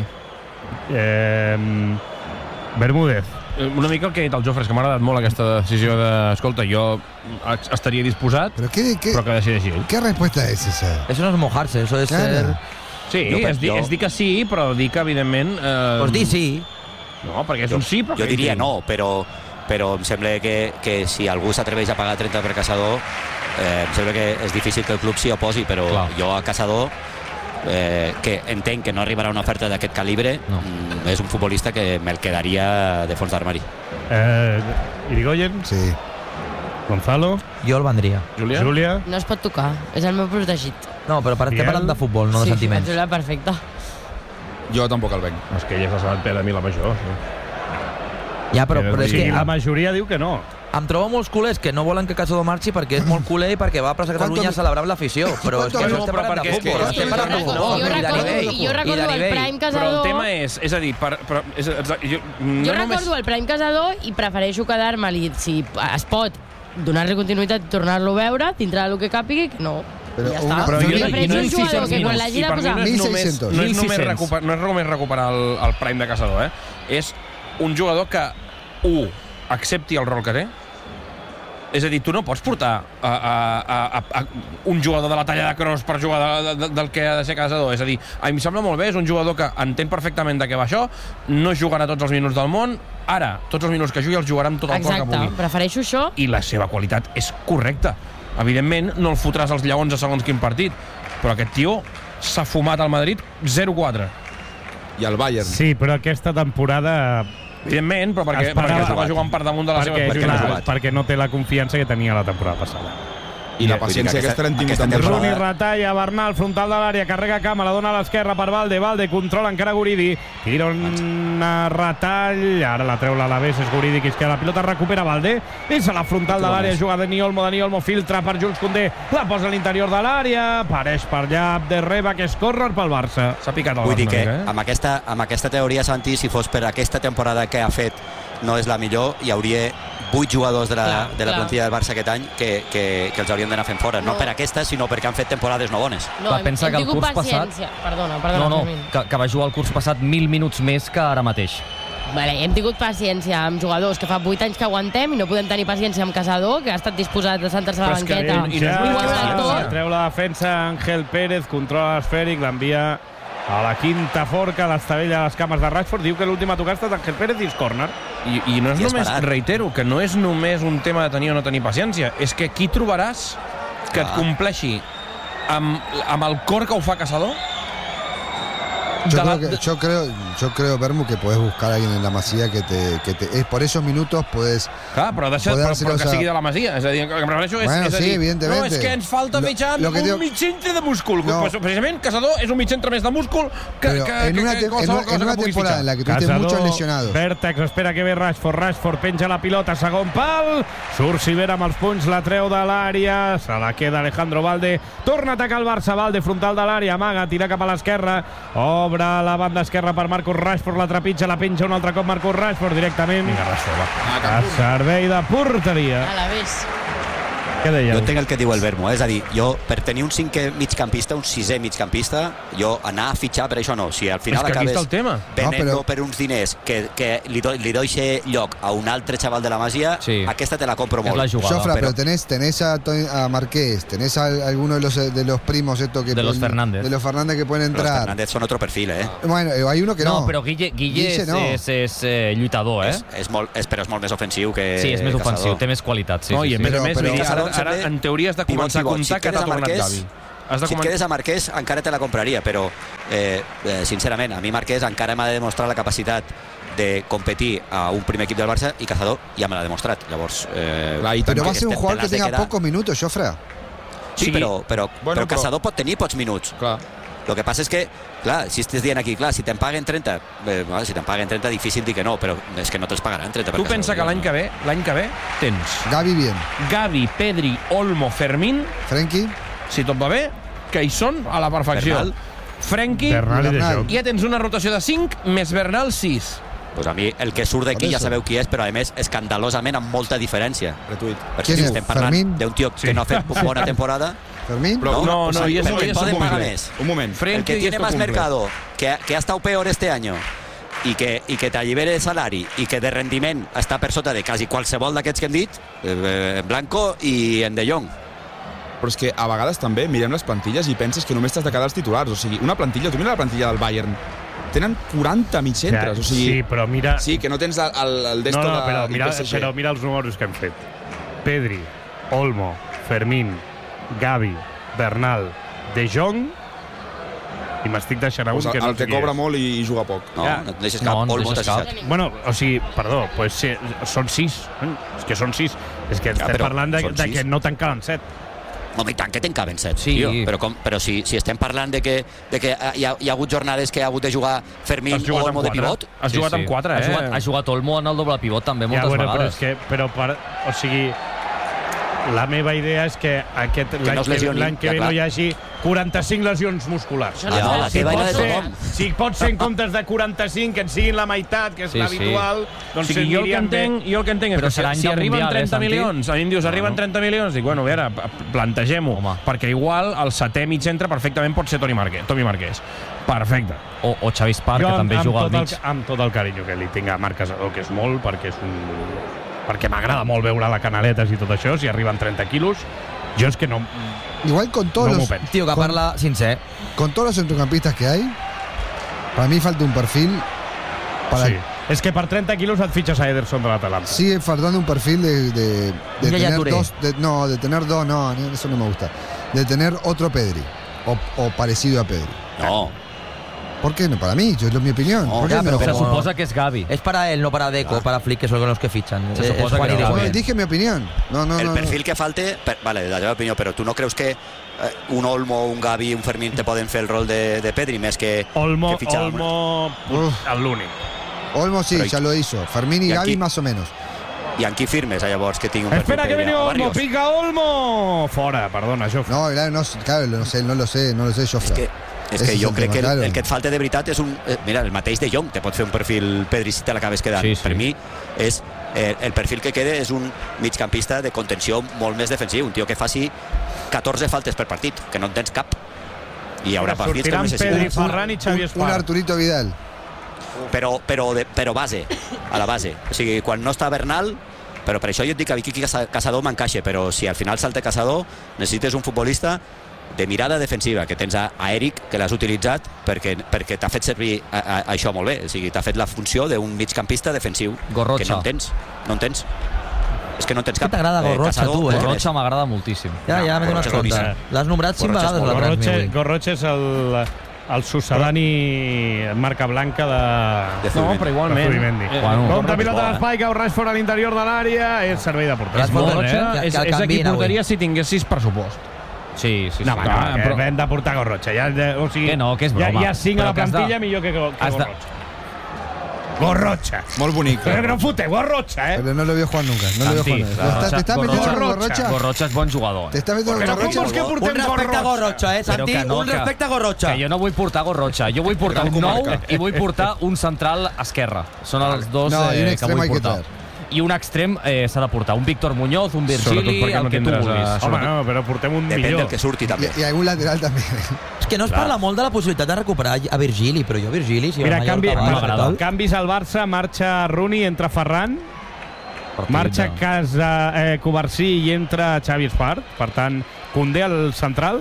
Eh, Bermúdez? Una mica el que ha dit el Jofre, és que m'ha agradat molt aquesta decisió de... Escolta, jo estaria disposat, però, qué, qué, però que decideixi ell. ¿Qué respuesta es esa? Eso no es mojarse, eso es claro. ser... Sí, jo, és, dir, jo... és dir que sí, però dir que, evidentment... Eh... Pues dir sí. No, perquè és jo, un sí, però... Jo diria no, però... però em sembla que, que si algú s'atreveix a pagar trenta per Caçador, eh, em sembla que és difícil que el club s'hi oposi, però Clar. jo a Caçador, eh, que entenc que no arribarà una oferta d'aquest calibre, no. mm, és un futbolista que me'l quedaria de fons d'armari. Eh, Irigoyen? Sí. Gonzalo? Jo el vendria. Júlia? Júlia? No es pot tocar, és el meu protegit. No, però per, estem parlant de futbol, no de sí, sentiments. Sí, em sembla perfecte. Jo tampoc el venc. És que ella s'ha sabat per a mi la major. Sí. Ja, però, però és que... la majoria diu que no. Em trobo molts culers que no volen que Caçador marxi perquè és molt culer i perquè va a plaça Catalunya a celebrar amb l'afició. Però és que no estem parlant de futbol, estem parlant de futbol. Jo recordo, jo recordo el Prime Caçador... Però el tema és, és a dir, per, per, és, jo, no jo recordo només... el Prime Caçador i prefereixo quedar-me-li, si es pot, donar-li continuïtat i tornar-lo a veure, tindrà el que càpigui, que no. Però ja una, està. Però jo prefereixo un jugador que quan l'hagi de posar... No és només, no és només, recuperar, no és només recuperar el, el Prime de Caçador, eh? És un jugador que, un, accepti el rol que té. És a dir, tu no pots portar a, a, a, a un jugador de la talla de Kroos per jugar de, de, del que ha de ser Caçador. És a dir, a mi em sembla molt bé, és un jugador que entén perfectament de què va això, no jugarà tots els minuts del món, ara, tots els minuts que jugui els jugarà amb tot el cor que pugui. Exacte, prefereixo això. I la seva qualitat és correcta. Evidentment, no el fotràs als lleons a segons quin partit, però aquest tio s'ha fumat al Madrid zero quatre. I al Bayern. Sí, però aquesta temporada... Evidentment, però perquè, perquè estava jugant per damunt de la perquè, seva... Perquè, clar, no perquè no té la confiança que tenia la temporada passada. I la paciència que aquesta l'hem tingut també. Rooney retalla, Bernal, frontal de l'àrea, carrega Cama, la dona a l'esquerra per Valde, Valde controla encara Guridi, tira un retall, ara la treu l'Alavés, és Guridi qui es queda la pilota, recupera Valde, és a la frontal de l'àrea, juga Dani Olmo, Dani Olmo filtra per Jules Koundé, la posa a l'interior de l'àrea, pareix per allà Abderreba, que és córrer pel Barça. S'ha picat el Vull dir que eh? amb, aquesta, amb aquesta teoria, Santi, si fos per aquesta temporada que ha fet no és la millor, hi hauria vuit jugadors de la, clar, de la plantilla del Barça aquest any que, que, que els haurien d'anar fent fora. No, no per aquesta, sinó perquè han fet temporades no bones. No, clar, pensa hem, hem que el curs passat... Perdona, perdona. No, no, que, que va jugar el curs passat mil minuts més que ara mateix. Vale, hem tingut paciència amb jugadors que fa vuit anys que aguantem i no podem tenir paciència amb Caçador, que ha estat disposat a sentar-se a la banqueta. I no ja, treu la defensa Ángel Pérez, controla l'esfèric, l'envia a la quinta forca, a l'estabella de les cames de Rashford, diu que l'última a tocar ha estat Ángel Pérez i és córner. I, I no és I només, reitero, que no és només un tema de tenir o no tenir paciència, és que qui trobaràs que et compleixi amb, amb el cor que ho fa Caçador? Yo creo, que, yo, creo, yo creo, Bermu, que podés buscar a alguien en la Masía que te... Que te es por esos minutos podés... Clar, però, deixa, però, però que sigui de la Masia. És a dir, el que em refereixo és, bueno, és a sí, dir... evidentemente. No, és que ens falta lo, mitjan lo que un digo... mig centre de múscul. No. Pues, precisament, Caçador és un mig centre més de múscul que, pero que, en una, que, que qualsevol en, en una cosa que puguis temporada fitxar. en la que tuviste muchos lesionados. Vèrtex, espera que ve Rashford. Rashford penja la pilota, segon pal. Surt Sivera amb els punys, la treu de l'àrea. Se la queda Alejandro Valde. Torna a atacar el Barça. Valde, frontal de l'àrea. Amaga, tira cap a l'esquerra. Obre Obre la banda esquerra per Marcus Rashford, la trepitja, la penja un altre cop Marcus Rashford directament. Vinga, Rashford, va. A servei de porteria. A la vez. Què dèieu? Jo entenc el que diu el Vermo, eh? És a dir, jo per tenir un cinquè migcampista, un sisè migcampista, jo anar a fitxar per això no. Si al final és que aquí acabes està el tema. venent-lo No, però- per uns diners que, que li, do, li doixe lloc a un altre xaval de la Masia, Sí. aquesta te la compro És molt. la jugada. Jofra, pero, pero- tenés, tenés a, Tony- a Marqués, tenés a alguno de los, de los primos estos que De los pueden- Fernández. de los Fernández que pueden Però els entrar. Fernández són otro perfil, eh? Bueno, eh, hay uno que no. No, però Guille, Guille, Guille és, no. és, és eh, lluitador, eh? És, és molt, és, però és molt més ofensiu que Sí, és més Caçador. ofensiu, té més qualitat. Sí, No, sí, i a sí. més a Però- més, però- vull dir, ara, Caçador ara sembla en teoria has de pivot, començar a pivot. comptar Si que t'ha quedes a tornat Marquès, Gavi. Has de Si et comen- quedes a Marquès encara te la compraria, però eh, eh, sincerament, a mi Marquès encara m'ha de demostrar la capacitat de competir a un primer equip del Barça i Cazador ja me l'ha demostrat. Llavors, eh, Clar, i Pero va a te- ser un te jugador que l'has de tenga quedar. pocos minutos, Jofra. Sí, Sí. però, però, Bueno, però però- Cazador pot tenir pocs minuts. Clar. El que passa és que, clar, si estàs dient aquí, clar, si te'n paguen trenta, eh, bueno, si te'n paguen trenta, difícil dir que no, però és que no te'ls pagaran trenta. per Tu Cazador. pensa que l'any que ve, l'any que ve, tens Gavi bien. Gavi, Pedri, Olmo, Fermín, Frenkie. si tot va bé, que hi són a la perfecció. Bernal. Frenkie, Bernal i De Bernal. Jong. ja tens una rotació de cinc, més Bernal sis. Pues a mi el que surt d'aquí Per ja eso. sabeu qui és, però a més escandalosament amb molta diferència. Gratuït. Perquè ¿Quién si es? estem parlant Fermín? d'un tio que no ha fet bona temporada, Fermín. Però no, una- no, o no, sigui, i és- un i moment, és poden un pagar moment, més. Un moment. Frenkie el que y tiene esto más cumple. mercado, que, que ha estado peor este año i que, i que t'allibere de salari i que de rendiment està per sota de quasi qualsevol d'aquests que hem dit, eh, Blanco i en De Jong. Però és que a vegades també mirem les plantilles i penses que només t'has de quedar els titulars. O sigui, una plantilla, tu mira la plantilla del Bayern, tenen quaranta mitcentres. O sigui, Sí, però mira... sí, que no tens el, el, el No, d'esto no, de, però del mira, P S G. però mira els números que hem fet. Pedri, Olmo, Fermín, Gavi, Bernal, De Jong i m'estic deixant un Pues que el, no el sé que qui cobra és. molt i, i juga poc. No, Ja. no et deixes No, cap. no et Olmo deixes t'has cap. deixat. Bueno, o sigui, perdó, pues sí, són sis. eh? És que són sis. És que estem però parlant de, són de sis. que no te'n calen set. Home, i tant que te'n caben set, Sí. tio. Però, com, però si, si estem parlant de que, de que hi, ha, hi ha hagut jornades que ha hagut de jugar Fermín Has o jugat Olmo amb de quatre. pivot, Has jugat amb quatre, ha eh? Jugat, ha jugat Olmo en el doble pivot també moltes ja, bueno, però vegades. és que, però per, o sigui, la meva idea és que aquest no l'any es que, lesionin, l'any que ja, ve clar. no hi hagi quaranta-cinc lesions musculars. Això no Ja, la si, teva pot era de ser, tothom. si pot ser en comptes de quaranta-cinc que en siguin la meitat, que és Sí, l'habitual, O doncs sigui, jo el que aniríem bé. entenc, jo el que entenc és Però que si, serà any si de arriben Mundial, eh, trenta Santi? milions, a mi em dius, arriben no. trenta milions, dic, bueno, a veure, plantegem-ho, Home. perquè igual el setè mig centre perfectament pot ser Toni Marquès, Tomi Marquès. Perfecte. O, o Xavi Espar, Jo que amb, també amb, juga al tot mig. el, amb tot el carinyo que li tinc a Marc Casador, que és molt, perquè és un perquè m'agrada molt veure la canaletes i tot això, si arriben trenta quilos, jo és que no... Igual con todos No m'ho los, penso. Tio, que con, parla sincer. con todos los centrocampistas que hay, para mí falta un perfil para Sí. És que per trenta quilos et fitxes a Ederson de l'Atalanta. sigue faltando un perfil de, de, de Un Yaya tener Touré. dos, de- no, de tener dos, no, eso no me gusta, de tener otro Pedri o, o parecido a Pedri. no. ¿Por qué no? Para mí, yo es mi opinión. No, ¿Por qué ya, no? pero Se como- suposa que és Gavi. Es para él, no para Deco, para Flick, que son los que fichan. Se Es- suposa es Juan que y no. Deco. No, dije mi opinión. No, no, El no, perfil no. que falte... Per, vale, la teva opinió, però tu no creus que eh, un Olmo, un Gavi, un Fermín te poden fer el rol de, de Pedri més que, Olmo, que fitxar Olmo, Uf. l'únic. Olmo sí, Pero ¿y- ya lo hizo. Fermín y y Gavi aquí? más o menos. I en qui firmes, eh, llavors, que tingui un perfil Espera, que Pedri? viene A Olmo, varios. pica Olmo! Fora, perdona, això. No, claro, no, claro, no sé, no lo sé, no lo sé yo. És que, és Ese que és jo el crec tema, que el, claro. el que et falta de veritat és un... Eh, mira, el mateix de Jong te pot fer un perfil Pedri si te l'acabes quedant. Sí, sí. Per mi, és, eh, el perfil que queda és un migcampista de contenció molt més defensiu, un tio que faci catorze faltes per partit, que no en tens cap. I hi haurà partits que ho Sortiran Pedri, necessiten. Ferran i Xavi Un Espar. Arturito Vidal. Però, però, de, però base, a la base. O sigui, quan no està Bernal, però per això jo et dic que Vicky Caçador m'encaixa, però si al final salta Caçador, necessites un futbolista de mirada defensiva, que tens a, a Eric, que l'has utilitzat perquè, perquè t'ha fet servir a, a, a això molt bé. O sigui, t'ha fet la funció d'un migcampista defensiu, Gorrocha. que no en tens. No en tens. És que no en tens És que cap. t'agrada Gorrocha, Caçador, tu, eh? Gorrocha m'agrada moltíssim. Ja, ja m'he donat Gorrocha és compte. boníssim. L'has nombrat cinc Gorrocha és vegades, molt la Gorroche, Rasmi, avui. Gorroche és el, el sucedani marca blanca de... De No, Zubimendi. però igualment. De Zubimendi. Eh, Bueno, Compte Gorrocha pilota és bo, d'espai, cau Rashford a l'interior de l'àrea, és servei de porter. Rashford, Gorrocha eh? Que- és, que el és aquí canviïn avui. portaria si tinguessis pressupost. Sí, sí, sí. No, home, no, Ah, que però- hem de portar Gorrocha. Ja, de- o sigui, Que no, que és ja, broma. ja cinc a Però la que has de- plantilla millor que, que has de- Gorrocha. Gorrocha. Molt bonic. Però que no foteu Gorrocha, eh? Pero no lo veo jugar nunca. No lo veo jugar. Gorrocha, ¿Te estás metiendo con Gorrocha, Gorrocha? Gorrocha és bon jugador. Te estás metiendo con Però com vols que Gorrocha? portem Un respecte a Gorrocha, eh, Santi? Però que no, un respecte a Gorrocha. Que jo no vull portar Gorrocha. Jo vull portar un nou i vull portar un central esquerre. Són els dos No, i un eh, que extrem vull hay que portar. traer. I un extrem eh, s'ha de portar. Un Víctor Muñoz, un Sobretot Virgili, perquè no el que tu tindràs, vulguis. eh, Home, no, però portem un Depèn millor. del que surti, també. Y, y algún lateral también. És que no es parla molt de la possibilitat de recuperar a Virgili, però jo Virgili... Si Mira, canvi, m'agrada. canvis al Barça, marxa Rooney, entra Ferran, marxa Casa eh, Covarsí i entra Xavi Espart. Per tant, Koundé al central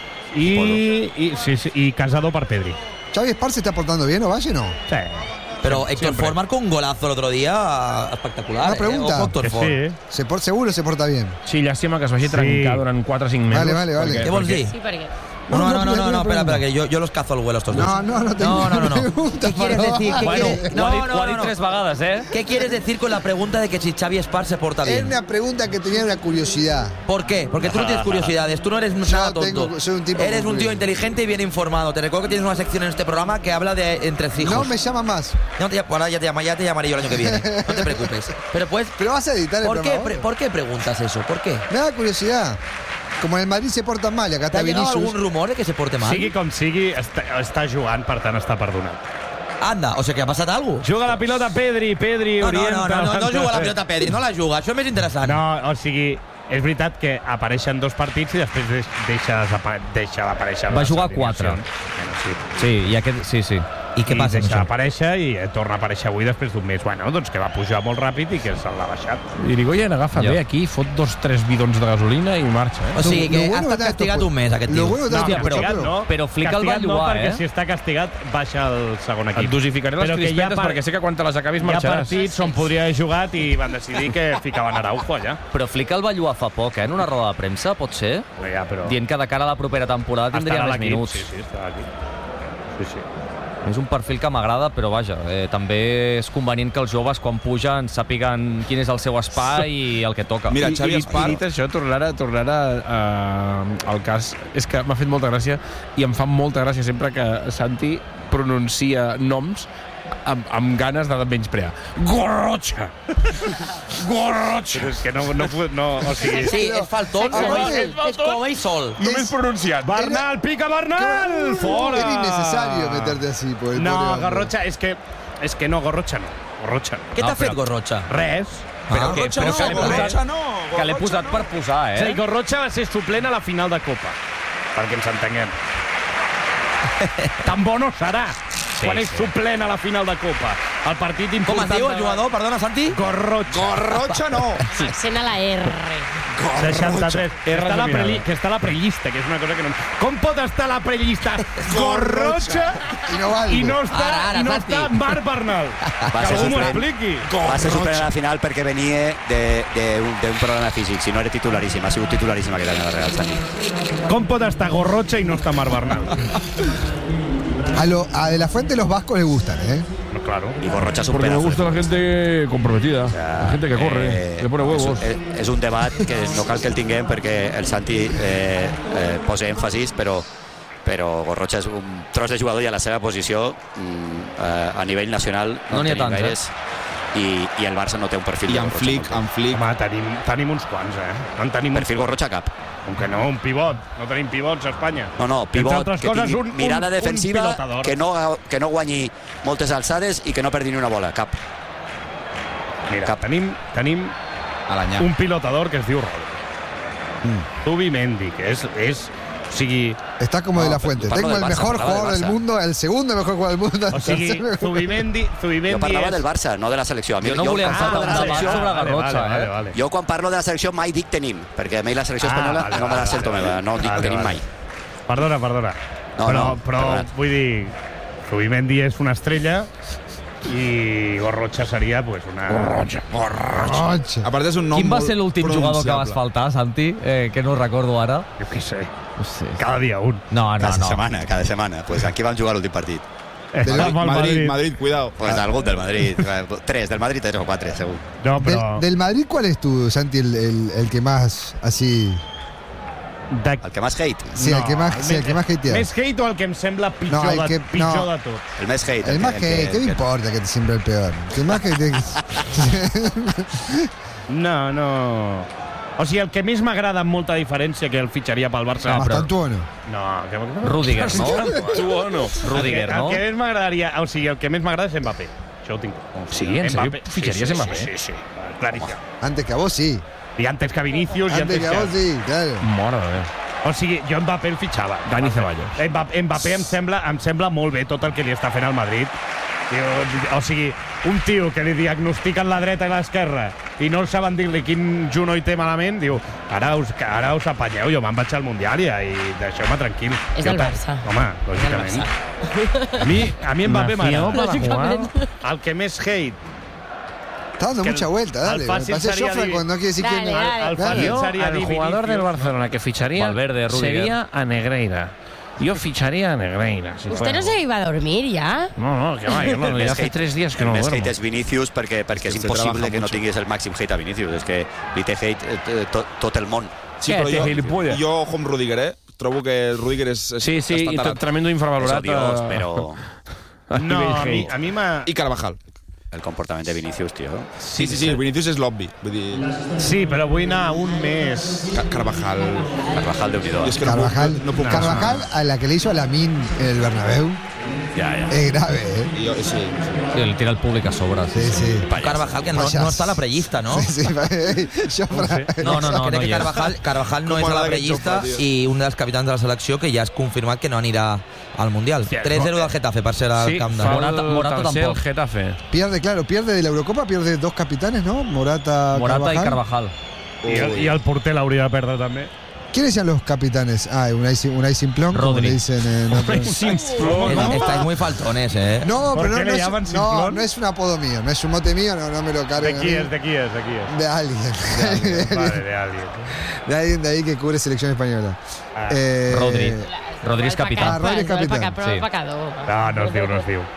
i, i, sí, sí, i Casado per Pedri. ¿Xavi Espart se está portando bien o Valle no? Sí. Pero Héctor Siempre. Ford marcó un golazo el otro día espectacular. Una pregunta. Eh? Ojo, Héctor Que Ford. sí. Se por, seguro se porta bien. Sí, llàstima que es vagi Sí. trencar durant quatre o cinc mesos. Vale, vale, vale. perquè- Què vols dir? Sí, perquè... No, no, no, no, no, una no, espera, pregunta. espera, que yo, yo los cazo al vuelo estos dos. No, no, no tengo No, no, no, no. pregunta, ¿Qué quieres Farol. decir? ¿Qué Bueno, quieres? ho ha dit, No, ho ha no, dit no, tres no. vegades, eh? ¿Qué quieres decir con la pregunta de que si Xavi Espart se porta Es bien? una pregunta que tenía una curiosidad. ¿Por qué? Porque tú no tienes curiosidades, tú no eres nada tonto. tengo- soy un tipo Eres un muy- tío inteligente y bien informado. Te recuerdo que tienes una sección en este programa que habla de entresijos. No me llama más. No te, ahora ya te, llama, ya te llamaré yo el año que viene. No te preocupes. Pero pues, Pero vas a editar el ¿por qué, programa pre- ahora. ¿por qué preguntas eso? ¿Por qué? Me da curiosidad. Como en el Madrid se portan mal y acá ¿Te está ha llegado Vinicius. algún rumor de que se porte mal? Sigui com sigui, està, està jugant, per tant està perdonat. Anda, o sea que ha passat alguna cosa. Juga la pilota Pedri, Pedri No, no, orienta... no, no, no, no juga la Eh, pilota Pedri, no la juga, això és més interessant. No, o sigui, és veritat que apareixen dos partits i després deix- deixa, desapa- deixa d'aparèixer. Va les jugar quatre. alineacions. Bueno, sí. Sí, i aquest... Sí, sí. I què I passa amb deixa això? d'aparèixer i eh, torna a aparèixer avui després d'un mes. Bueno, doncs que va pujar molt ràpid i que se l'ha baixat. Irigoyen agafa Ja. bé aquí, fot dos tres bidons de gasolina i marxa, eh? O sigui que Lo ha bueno estat de esto castigat fue- un mes, aquest Lo tio. bueno de No, esto no, fue- castigat no. Però Flick el va Castigat no, lloar, perquè eh? si està castigat baixa el segon equip. Et dosificaré les Però que hi ha crispetes par- perquè sé que quan te les acabis Hi ha marxaràs. partits on podria haver jugat i van decidir que ficaven Araujo allà. Però Flick el va lloar fa poc, eh? En una roda de premsa, pot ser? Però ja, però... Dient que de cara a la propera temporada tindria Estarà a més l'equip, minuts. Sí, sí, estarà aquí. Sí, sí. És un perfil que m'agrada, però vaja, eh, també és convenient que els joves, quan pugen, sàpiguen quin és el seu espai i el que toca. Mira, I, Xavi i, Espart- I dit això, tornarà, tornarà uh, al cas. És que m'ha fet molta gràcia i em fa molta gràcia sempre que Santi pronuncia noms amb, amb ganes de menysprear. Gorrocha! Gorrocha! Però és que no... no, no o sigui, Sí, és faltón, Ah, com vale. ell, és com ell sol. Només pronunciat. Bernal, pica Bernal! Fora! Era innecesario meterte así. Por el No, pobre hombre. Garrotxa, és que... És que no, Gorrocha no. Gorrocha no. Què no, t'ha fet però- Gorrocha? Res. Però, Ah, que, Gorrocha però no, que l'he Gorrocha posat, no, que l'he posat per posar, És a dir, eh? Gorrocha va ser suplent a la final de Copa. Perquè ens entenguem. Tan bo no serà quan és suplent a la final de Copa. El partit Com important... es diu el de- jugador? Perdona, Santi? Gorrocha. Gorrocha no! Accent a la R. seixanta-tres. Que està, a la geminada. preli, que està a la prellista, que és una cosa que no... Com pot estar a la prellista Gorrocha I no valgo. i no està, Ara, ara, i no Santi. està Marc Bernal? Va Que ser algú m'ho suplent. expliqui. Va ser suplent a la final perquè venia d'un problema físic, si no era titularíssim, ha sigut titularíssim aquest any a la Real Santi. Com pot estar Gorrocha i no està Marc Bernal? A, lo, a De La Fuente los vascos les gustan, ¿eh? No, claro. Y Gorrocha es un Porque me pedazo. gusta la gente comprometida, O sea, la gente que corre, eh, que pone huevos. És, un- és un debat que no cal que el tinguem perquè el Santi eh, eh, posa èmfasis, però però Gorrocha és un tros de jugador i a la seva posició mm, eh, a nivell nacional No no, n'hi ha en tenim tants, gaires i, i el Barça no té un perfil I de amb Gorrocha Flick, molt amb Flick. Home, tenim, tenim uns quants, eh? En tenim uns perfil Gorrocha cap. Com que no, un pivot. No tenim pivots a Espanya. No, no, Entre pivot, altres que coses, tingui un- un- mirada un defensiva, pilotador. que no, que no guanyi moltes alçades i que no perdi ni una bola, cap. Mira, Cap. tenim, tenim A l'anyà. un pilotador que es diu Rodri. Mm. Zubimendi, que és, és... O sigui, Está como No, De La pero Fuente. tú parlo Tengo el del Barça, mejor parlava del jugador del Barça. mundo, el segundo mejor jugador del mundo. o el sigui tercer mejor. Zubimendi, Zubimendi Jo parlava és... del Barça, no de la selecció. A mi- Jo no volia quan parlo entrar de en la un debat selecció, sobre vale, Garrotxa, vale, vale, eh? vale. jo quan parlo de la selecció mai dic tenim, perquè a mi la selecció Ah, espanyola vale, no me la vale, sento vale, meva, no dic vale, tenim vale. mai. Perdona, perdona. No, però, no, però perdonat. vull dir, Zubimendi és una estrella i Gorrocha seria pues, una... Gorrocha. Rocha. A part és un nom Quin va molt ser l'últim jugador que pronunciable. vas faltar, Santi? Eh, que no recordo ara. Jo què sé. No sé. Cada dia un. No, no, Cada no. setmana, cada setmana. Pues aquí vam jugar l'últim partit. Eh, Del- amb el Madrid, Madrid, cuidado. Pues algun del Madrid. Tres, del Madrid tres o quatre, segur. No, però... Del, del Madrid, ¿cuál es tu, Santi, el, el, el que más así De... El que més hate? Sí, el que más, sí, el que más hatea. Més hate o el que em sembla pitjor, No, el de, que- pitjor no. de tot? El més hate. El más hate, ¿qué me importa que siempre el peor? ¿Qué más hate? No, no... O sigui, el que més m'agrada amb molta diferència que el fitxaria pel Barça... No, Mastantuono. No, que... Rudiger, no? Mastantuono. Rudiger, el que, no? El que més m'agradaria... O sigui, el que més m'agrada és Mbappé. Això ho tinc. Sí, en sèrio? Mbappé. Fitxaries sí, sí, Mbappé? Sí, sí, sí. Claríssim. Antes que a vos, sí. I antes que Vinicius... i Antes que a vos, sí, claro. Mare de Déu. O sigui, jo Mbappé el fitxava. Dani Ceballos. Mbappé, Mbappé em, sembla, em sembla molt bé tot el que li està fent al Madrid. O sigui, un tio que li diagnostiquen la dreta i l'esquerra i no saben dir-li quin genoll té malament, diu, ara us, ara us apanyeu, jo me'n vaig al Mundial i, i deixeu-me tranquil. És Jo del ta- Barça. Home, lògicament. A mi, a mi Mbappé Nació m'agrada. para jugar. El que més hate... Está dando que mucha el- vuelta, dale. el fácil Pasé sería Joffre divi- cuando no quiere decir Dale, quién es. dale. El fàcil Yo, seria al dir jugador Vinicius. del Barcelona que ficharía Valverde, Rudiger. sería a Negreira. Yo ficharía a Negreira. Si ¿Usted fuera. no se iba a dormir ya? No, no, que va, yo no, ya hace tres días que el no més duermo. hate és Vinicius perquè, perquè és se impossible trabaja que no mucho. tinguis el màxim hate a Vinicius. És que li té hate eh, tot, tot el món. Sí, Què, però té jo, gilipolles? jo ojo amb Rudiger, eh? Trobo que Rudiger és, és Sí, sí, està y tarat. tremendo És infravalorat. odiós, eh, però a No, nivell a mi, hate. a mi m'ha... I Carvajal. el comportament de Vinicius, tio. Sí, sí, sí, Vinicius és l'obvi. Vull dir, Sí, però vull anar un més... Ca- Carvajal... Carvajal, Déu-n'hi-do. Jo és que no puc- Carvajal, no puc Carvajal a la que le hizo a Lamin en el Bernabéu, Ja, ja. es grave, ¿eh? Jo, sí, sí. Sí, el tira el públic a sobre. Sí, sí. Carvajal, que no, Payas. no está en la prellista, ¿no? Sí, sí. Joffre. No, no, no. no Crec hi que és. Carvajal, Carvajal no Com és a la m'agrada aquest prellista Joffre, tio. i un dels capitans de la selecció que ja has confirmat que no anirà al Mundial. tres zero del Getafe, per ser al Sí, camp de... fa Morata- el Morata tercer el tampoc. Getafe. Pierde, claro, pierde de la Eurocopa, pierde dos capitanes, ¿no? Morata, Morata Carvajal. i Carvajal. I el, I el porter l'hauria de perdre també. ¿Quiénes sean los capitanes? Ah, Unai, Sim- Unai Simplón, como Rodri. le dicen en otro... Simplón, Es- Estáis muy faltones, ¿eh? No, ¿Por pero qué no, le no, es, llaman no, Simplón? no es un apodo mío, no es un mote mío, no, no me lo De carguen. a qui mí. és, de qui és, de qui és? De alguien. Vale, de alguien. De alguien de ahí que cubre selección española. Ah, Eh, Rodri. Rodri és capità. Ah, Rodri és capitán. Però el Sí. pecador. No, no es diu, no es diu.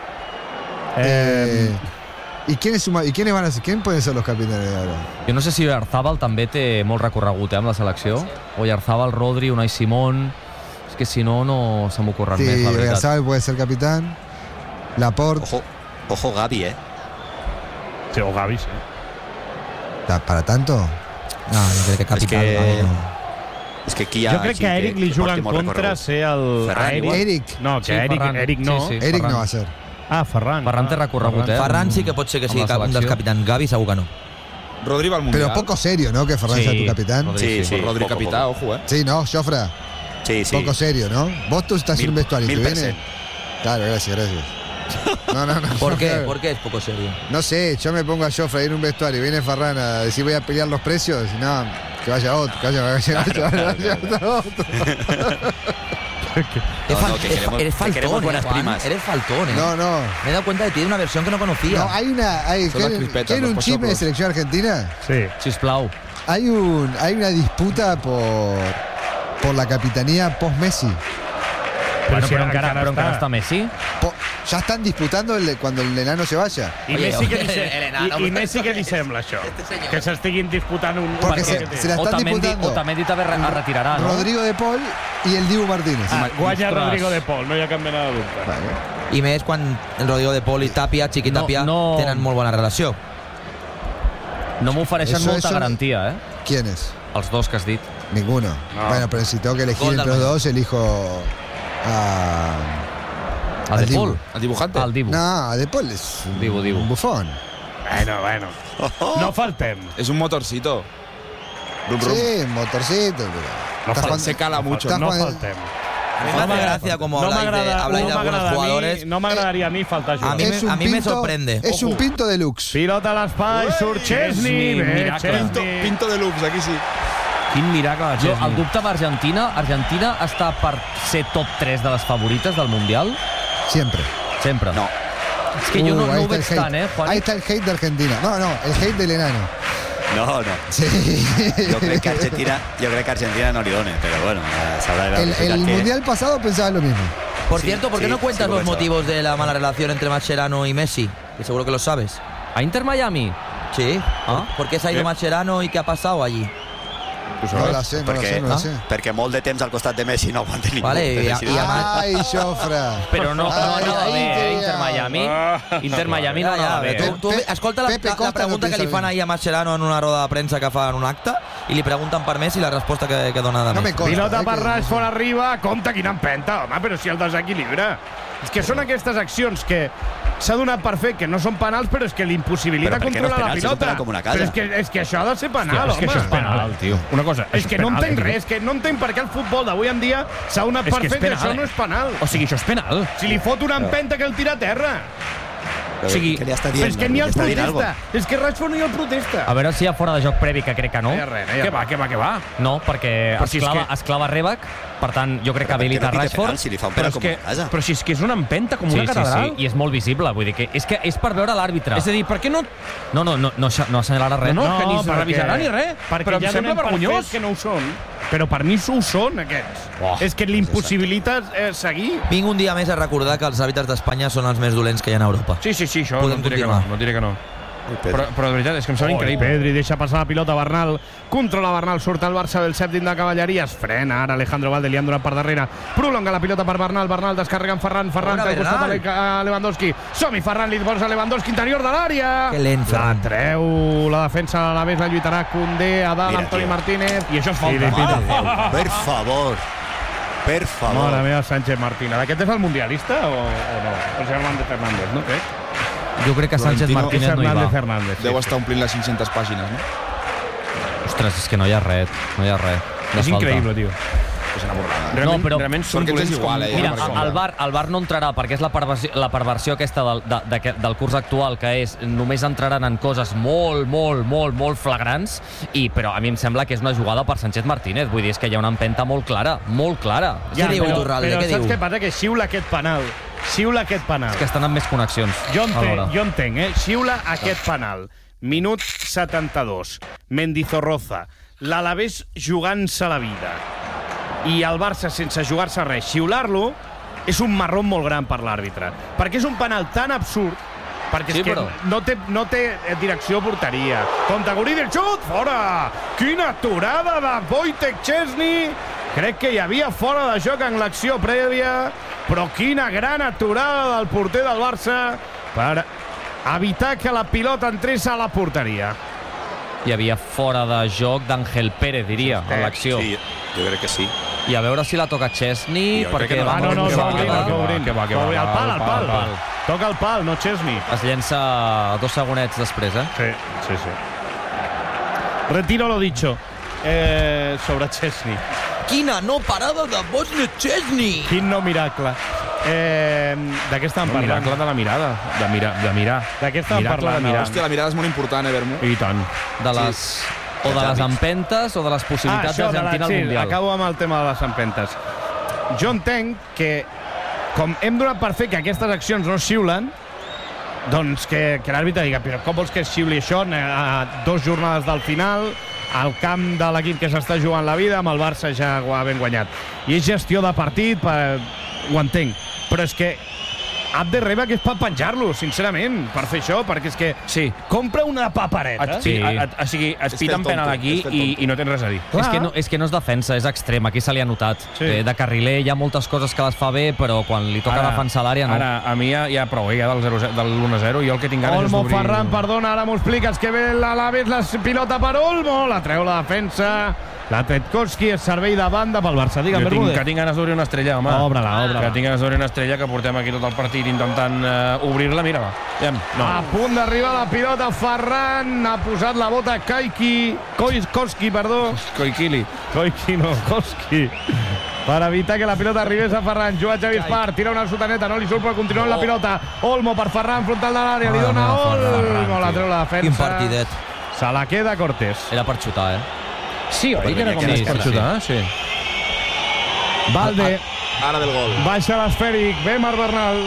Eh, ¿y, quiénes suma- ¿Y quiénes van a ser? ¿Quién pueden ser los capitanes de ahora? Jo no sé si Oyarzabal també té molt recorregut eh, amb la selecció. Oyarzabal, Rodri, Unai Simón... És que si no, no se m'ocorren Sí, més, la veritat. Oyarzabal puede ser capitán. Laporte. Ojo, ojo Gavi, eh? Sí, o Gavi, sí. ¿Ta- ¿Para tanto? No, jo crec que capità... que- no. És que aquí hi ha... Jo crec que a Eric li juga en contra ser el... Ferran, a Eric. igual. Eric. No, que Sí, Eric, Ferran. Eric no. Sí, sí. Eric Ferran. no va a ser. Ah, Ferran. Ferran té Ah, recorregut, eh? Ferran sí que pot ser que Amb sigui la un dels selecció. capitans. Gavi segur que no. Rodri va al Mundial. Pero poco serio, ¿no? Que Ferran Sí, sea tu capitán. Rodri. Sí, Sí, sí. Pues Rodri poco, capità, poco. ojo, eh? Sí, ¿no, Jofra? Sí, sí. Poco serio, ¿no? Vos tú estás en un Mil- vestuario, ¿te mil per viene? cent. Claro, gracias, gracias. No, no, no. ¿Por no, qué? claro. ¿Por qué es poco serio? No sé, yo me pongo a Joffre ahí en un vestuario y viene Ferran a decir voy a pelear los precios y no, que vaya otro, que vaya, que vaya, que vaya, que vaya otro. Es No, no, fal- que es- queremos- eres que faltón, queremos eh, buenas Juan. primas. Eres faltón, eh. No, no. Me he dado cuenta de ti de una versión que no conocía. No, hay una, hay, Son las ¿quieren, crispetas, ¿quieren los un chisme de pochoclos. selección argentina? Sí. Sisplau. Hay un, hay una disputa por, por la capitanía post-Messi. Bueno, si però, encara encara, però encara està. està Messi. Po- ya están disputando el de- cuando el enano se vaya. I, Oye, Messi, què li, oye, se... el enano, I, I Messi què li sembla, això? Que s'estiguin disputant un... Porque un se, partit. se la están Otamendi, disputando Otamendi també re- es retirarà, no? Rodrigo de Paul y el Dibu Martínez. Ah, guanya Ostres. Rodrigo de Paul, no hi ha cap mena de dubte. Vale. I més quan el Rodrigo de Pol i Tàpia, Chiqui No, Tàpia, no. tenen molt bona relació. No m'ofereixen Eso- molta eso- garantia, eh? ¿Quiénes? Els dos que has dit. Ninguno. No. Bueno, pero si tengo que elegir Gol entre del los Madrid. dos, elijo a... El Al de Paul. Dibu. El dibujante. El Dibu. No, a De Paul es un, Dibu, Dibu. un bufón. Bueno, bueno. No faltem. És un motorcito. Brum, brum. Sí, un motorcito, pero... No está fal- jugando- se cala mucho. está No jugando- faltem. A mí me hace gracia como No habláis de, m'agrada habláis no de algunos m'agrada a mi- jugadores. No m'agradaria a mi faltar A jugadors. mí me- Es un a mí me pinto- sorprende. Es un Ojo. pinto deluxe. Pilota a l'espai, surt Chesney. Chesney, Bé, miracle. Pinto, Chesney. pinto de Lux, aquí sí. Quin miracle de Jo, Chesney. el dubte amb Argentina, Argentina està per ser top tres de les favorites del Mundial? Siempre. Sempre. No. És que jo no, Uh, no ahí ho está veig el hate. tant, eh, Juan? Ahí está el hate de Argentina. No, no, el hate del enano. No, no. Sí. Jo crec que Argentina, jo crec que Argentina no li dona, però bueno, eh, s'haurà de El, veritat el que... mundial pasado pensaba lo mismo. Por Sí, cierto, ¿por qué sí, no cuentas sí lo los pensaba. motivos de la mala relación entre Mascherano y Messi? Que seguro que lo sabes. A Inter Miami? Sí. Ah. ¿Por qué se ha ido ¿Qué? Mascherano y qué ha pasado allí? No la sé, no la sé, no la sé. Perquè molt de temps al costat de Messi no aguanta ningú. Vale, i, i, Ai, Jofre. Però no, no anava bé, eh, Inter Miami. Inter Miami no anava bé. Tu, tu, escolta la, la, la pregunta que li fan ahir a Mascherano en una roda de premsa que fa en un acte i li pregunten per Messi i la resposta que, que dona de Messi. No Pilota per Rashford arriba, compte quina empenta, home, però si el desequilibra. És que són aquestes accions que s'ha donat per fet que no són penals, però és que l'impossibilita controlar no la pilota. Si però és que, és que això ha de ser penal, Hòstia, és que home. això és penal, tio. Una cosa, és que no entenc res, és que no entenc per què el futbol d'avui en dia s'ha donat per fet que això no és penal. O sigui, això és penal. Si li fot una empenta que el tira a terra. O sigui, que li està dient, és que ni el protesta. És que Rashford ni el protesta. A veure si hi ha fora de joc previ, que crec que no. No hi ha res, no hi ha Què va, què va, què va? No, perquè es clava, es clava Rebac, per tant, jo crec que habilita Rashford. Si li fa un però, penal és que, com a casa. però si és que és una empenta com una sí, catedral. Sí, sí, i és molt visible, vull dir que és, que és per veure l'àrbitre. És a dir, per què no... No, no, no, no, no assenyalarà res. No, no, que ni perquè- revisarà ni res. Perquè Però em ja sembla donem per vergonyós. fet que no ho són. Però per mi ho són, aquests. Oh, és que l'impossibilita eh, seguir. Vinc un dia més a recordar que els àrbitres d'Espanya són els més dolents que hi ha a Europa. Sí, sí, sí, això Podem no et diré que no. continuar. No et diré que no. Però, però de veritat, és que em sembla Oh, increïble. Pedri deixa passar la pilota a Bernal. Controla Bernal, surt el Barça del sèptim de cavalleria. Es frena ara Alejandro Valde, li han donat per darrere. Prolonga la pilota per Bernal. Bernal descarrega en Ferran. Ferran Bona, té al costat Bernal. a Lewandowski. Som-hi, Ferran, li posa Lewandowski interior de l'àrea. Que lent, La Ferran. treu la defensa a la vez, la lluitarà Koundé, a dalt Mira, Antoni tio. Martínez. I això és falta. I li pita Ah, per favor. Per favor. Mare meva, Sánchez Martínez. Aquest és el mundialista o, o no? José Hernández Fernández, no crec? Jo crec que Sánchez Florentino Martínez no hi va. Hernández Fernández. Deu estar omplint les cinc-centes pàgines, no? Ostres, és que no hi ha res, no hi ha res. És increïble, tio. És una borrada. Realment, No, però- realment són Perquè dolents és igual, eh? Mira, Ja, el bar, el bar no entrarà perquè és la perversió, la perversió aquesta del, de, de, del curs actual, que és només entraran en coses molt, molt, molt, molt flagrants, i, però a mi em sembla que és una jugada per Sánchez Martínez. Vull dir, és que hi ha una empenta molt clara, molt clara. Què diu, però, Iturralde, però què saps diu? què passa? Que xiula aquest penal. Xiula aquest penal. És que estan amb més connexions. Jo entenc, alhora. jo entenc, eh? Xiula aquest penal. Minut setanta-dos. Mendizorroza. L'Alavés jugant-se la vida. I el Barça sense jugar-se res. Xiular-lo és un marrón molt gran per l'àrbitre. Perquè és un penal tan absurd, perquè Sí, és que però- no té, no té direcció a porteria. Compte Guri del xut, fora! Quina aturada de Wojtek Szczesny! Crec que hi havia fora de joc en l'acció prèvia, però quina gran aturada del porter del Barça per evitar que la pilota entrés a la porteria. Hi havia fora de joc d'Àngel Pérez, diria, en l'acció. Sí, jo crec que sí. I a veure si la toca Chesney, Jo crec perquè que no. va Ah, no, no, molt s'ha jugada. obrit, s'ha obrit. que va, que va, S'ha obrit. va, Al pal, va, al va, pal. va. Toca el pal, no Chesney. Es llença dos segonets després, eh? Sí, sí, sí. Retiro lo dicho eh, sobre Chesney. Quina no parada de Bosnia Chesney! Quin no miracle. Eh, de què estàvem No, parlant? miracle de la mirada. De, mira, de mirar. De què estàvem Miracle parlant? de mirar. Hòstia, la mirada és molt important, eh, Vermo? I tant. De les... O de les empentes o de les Ah, possibilitats això, de la, d'Argentina al sí, Mundial. acabo amb el tema de les empentes. Jo entenc que, com hem donat per fer que aquestes accions no es xiulen, doncs que, que l'àrbitre diga, però com vols que es xiuli això a dues jornades del final, al camp de l'equip que s'està jugant la vida, amb el Barça ja ho ha ben guanyat. I és gestió de partit, per... ho entenc. Però és que Abde Reba que és per penjar-lo, sincerament, per fer això, perquè és que sí. compra una papereta. Et, sí. et, et, o sigui, et piten penal aquí i, i no tens res a dir. És que, no, és que no és defensa, és extrem. Aquí se li ha notat. Sí. Eh, de carriler hi ha moltes coses que les fa bé, però quan li toca Ara- defensar l'àrea no. Ara, a mi ja, ja prou, eh, ja del, zero, del l'u a zero, jo el que tinc ganes és Olmo, d'obrir... Ferran, perdona, ara m'ho expliques que ve l'Alaves, la pilota per Olmo, la treu la defensa, la Tretkowski, és servei de banda pel Barça. Digue'm, Jo tinc, Bermúdez. que tinc ganes d'obrir una estrella, home. Obre-la, obre-la. Que tinc ganes d'obrir una estrella, que portem aquí tot el partit intentant uh, obrir-la. Mira-la. Ja, no. A punt d'arribar la pilota, Ferran, ha posat la bota Kaiki, Koski, perdó. Koikili. Koiki no, Koski. Per evitar que la pilota arribés a Ferran. Juga Xavi Espart, tira una sotaneta, no li surt, però continua amb la pilota. Olmo per Ferran, frontal de l'àrea, li Ah, dona no, Ferran, Olmo, la treu la defensa. Quin partidet. Se la queda Cortés. Era per xutar, eh? Sí, oi que era com Sí, per sí, xutar? Sí. Valde. Ara del gol. Baixa l'esfèric, ve Marc Bernal.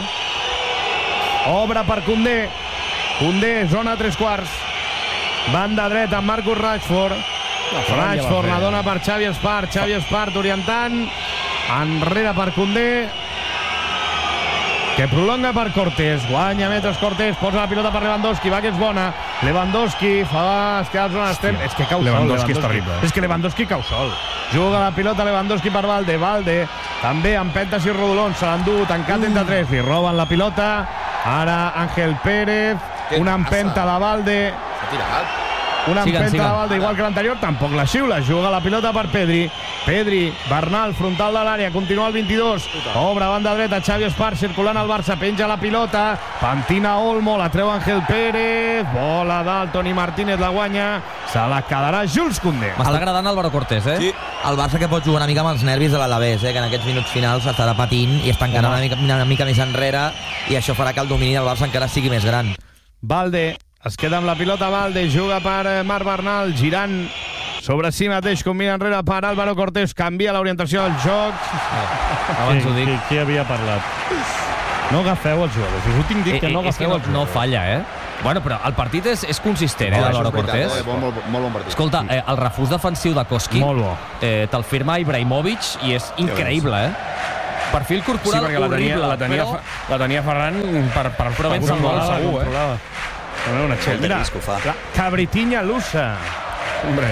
Obre per Koundé. Koundé, zona tres quarts. Banda dreta amb Marcus Rashford. Rashford la dona per Xavi Espart. Xavi Espart orientant. Enrere per Koundé. que prolonga per Cortés, guanya metres Cortés, posa la pilota per Lewandowski, va que és bona, Lewandowski fa es queda zona extrem, és que cau sol Lewandowski és terrible. és que Lewandowski cau sol, juga la pilota Lewandowski per Valde, Valde també empentes i rodolons, se l'endú tancat entre tres, li roben la pilota, ara Ángel Pérez, una empenta de Valde, s'ha tirat. Una Siguen, empenta siguen. de Valde, igual que l'anterior, tampoc la xiula. Juga la pilota per Pedri. Pedri, Bernal, frontal de l'àrea, continua el vint-i-dos. Obre banda dreta, Xavi Espart, circulant el Barça, penja la pilota. Pentina Olmo, la treu Ángel Pérez. Bola dalt, Toni Martínez la guanya. Se la quedarà Jules Koundé. M'està agradant Álvaro Cortés, eh? Sí. El Barça que pot jugar una mica amb els nervis de l'Alavés, eh? Que en aquests minuts finals estarà patint i es tancarà una mica, una mica més enrere i això farà que el domini del Barça encara sigui més gran. Valde, es queda amb la pilota Valde, juga per Marc Bernal, girant sobre si mateix, combina enrere per Álvaro Cortés, canvia l'orientació del joc. Abans ho dic. Qui, qui havia parlat? No agafeu els jugadors, us ho tinc dit que no Eh, eh, és que agafeu no, els no jugadors. falla, eh? Bueno, però el partit és, és consistent, eh, No, d'Álvaro això és veritat, Cortés. eh? Molt, molt, molt bon partit. Escolta, eh, el refús defensiu de Koski Molt bo. eh, te'l firma Ibrahimovic i és increïble, eh? Perfil Sí, corporal perquè la tenia, horrible, la tenia, però... fa- la tenia Ferran per, per, Però ben per un gol salvada, segur, eh? Controlava. No, una xel. Mira, la cabritinya lusa. Hombre.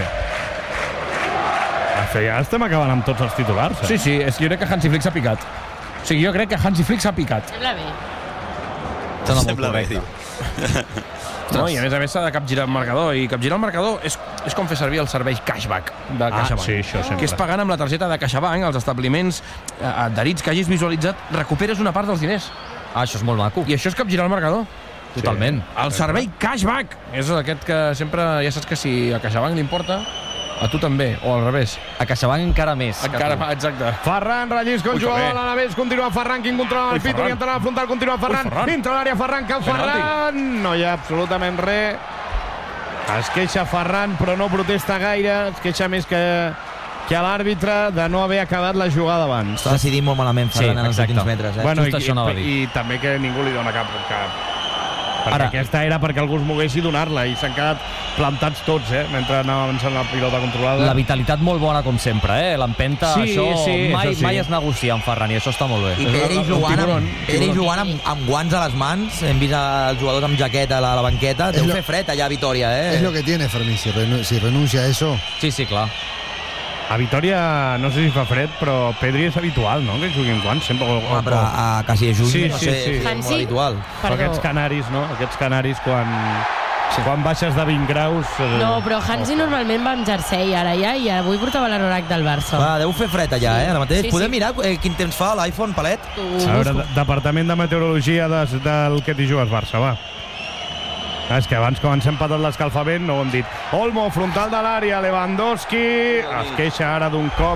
Ja estem acabant amb tots els titulars. Eh? Sí, sí, és, jo crec que Hansi Flick s'ha picat. O sigui, jo crec que Hansi Flick s'ha picat. Sembla bé. Sembla molt Sembla bé, correcte. diu. No, i a més a més s'ha de capgirar el marcador, i capgirar el marcador és, és com fer servir el servei cashback de CaixaBank. sí, això sempre. Que és pagant amb la targeta de CaixaBank als establiments eh, adherits que hagis visualitzat, recuperes una part dels diners. Ah, això és molt maco. I això és capgirar el marcador. Totalment. El servei cashback és aquest que sempre, ja saps que si a CaixaBank li importa, a tu també, o al revés. A CaixaBank encara més. que Encara, tu. exacte. Ferran rellisca un Ui, jugador que de bé. l'Alavés, continua Ferran, quin controla Ui, el Pitu, Ferran. i entra a la frontal, continua Ferran, Ui, Ferran. entra a l'àrea Ferran, cau Penalti. Ferran, no hi ha absolutament res. Es queixa Ferran, però no protesta gaire, es queixa més que, que a l'àrbitre de no haver acabat la jugada abans. Està decidint molt malament Ferran Sí, en els exacte. últims metres, eh? Bueno, Just i, això anava a i, dir. i també que ningú li dona cap, cap. Perquè Ara- aquesta era perquè algú es mogués i donar-la, i s'han quedat plantats tots, eh, mentre anava avançant la pilota controlada. La vitalitat molt bona, com sempre, eh? L'empenta, Sí, això, sí, mai, això sí. mai es negocia amb Ferran, i això està molt bé. I Pedri El jugant, tiburón, amb, Pedri tiburón. jugant amb, amb guants a les mans, hem vist els jugadors amb jaqueta a la, a la banqueta, deu lo- fer fred allà a Vitoria, eh? Es lo que tiene Fermín, si, renu- si renuncia a eso. Sí, sí, clar. A Vitoria, no sé si fa fred, però Pedri és habitual, no?, que juguin guants, sempre. O, Home, però a, a quasi a juny, Sí, no sí, sé, sí. si és Hansi? molt habitual. Però Perdó. aquests canaris, no? Aquests canaris, quan, sí. quan baixes de vint graus... Eh... No, però Hansi normalment va amb jersei ara ja, i avui portava l'anorac del Barça. Va, deu fer fred allà, eh, ara mateix. Sí, Podem sí. mirar eh, quin temps fa l'iPhone, Palet? A veure, de- Departament de Meteorologia des, del que t'hi jugues Barça, va. Ah, és que abans, quan s'ha empatat l'escalfament, no ho hem dit. Olmo, frontal de l'àrea, Lewandowski, es queixa ara d'un cop.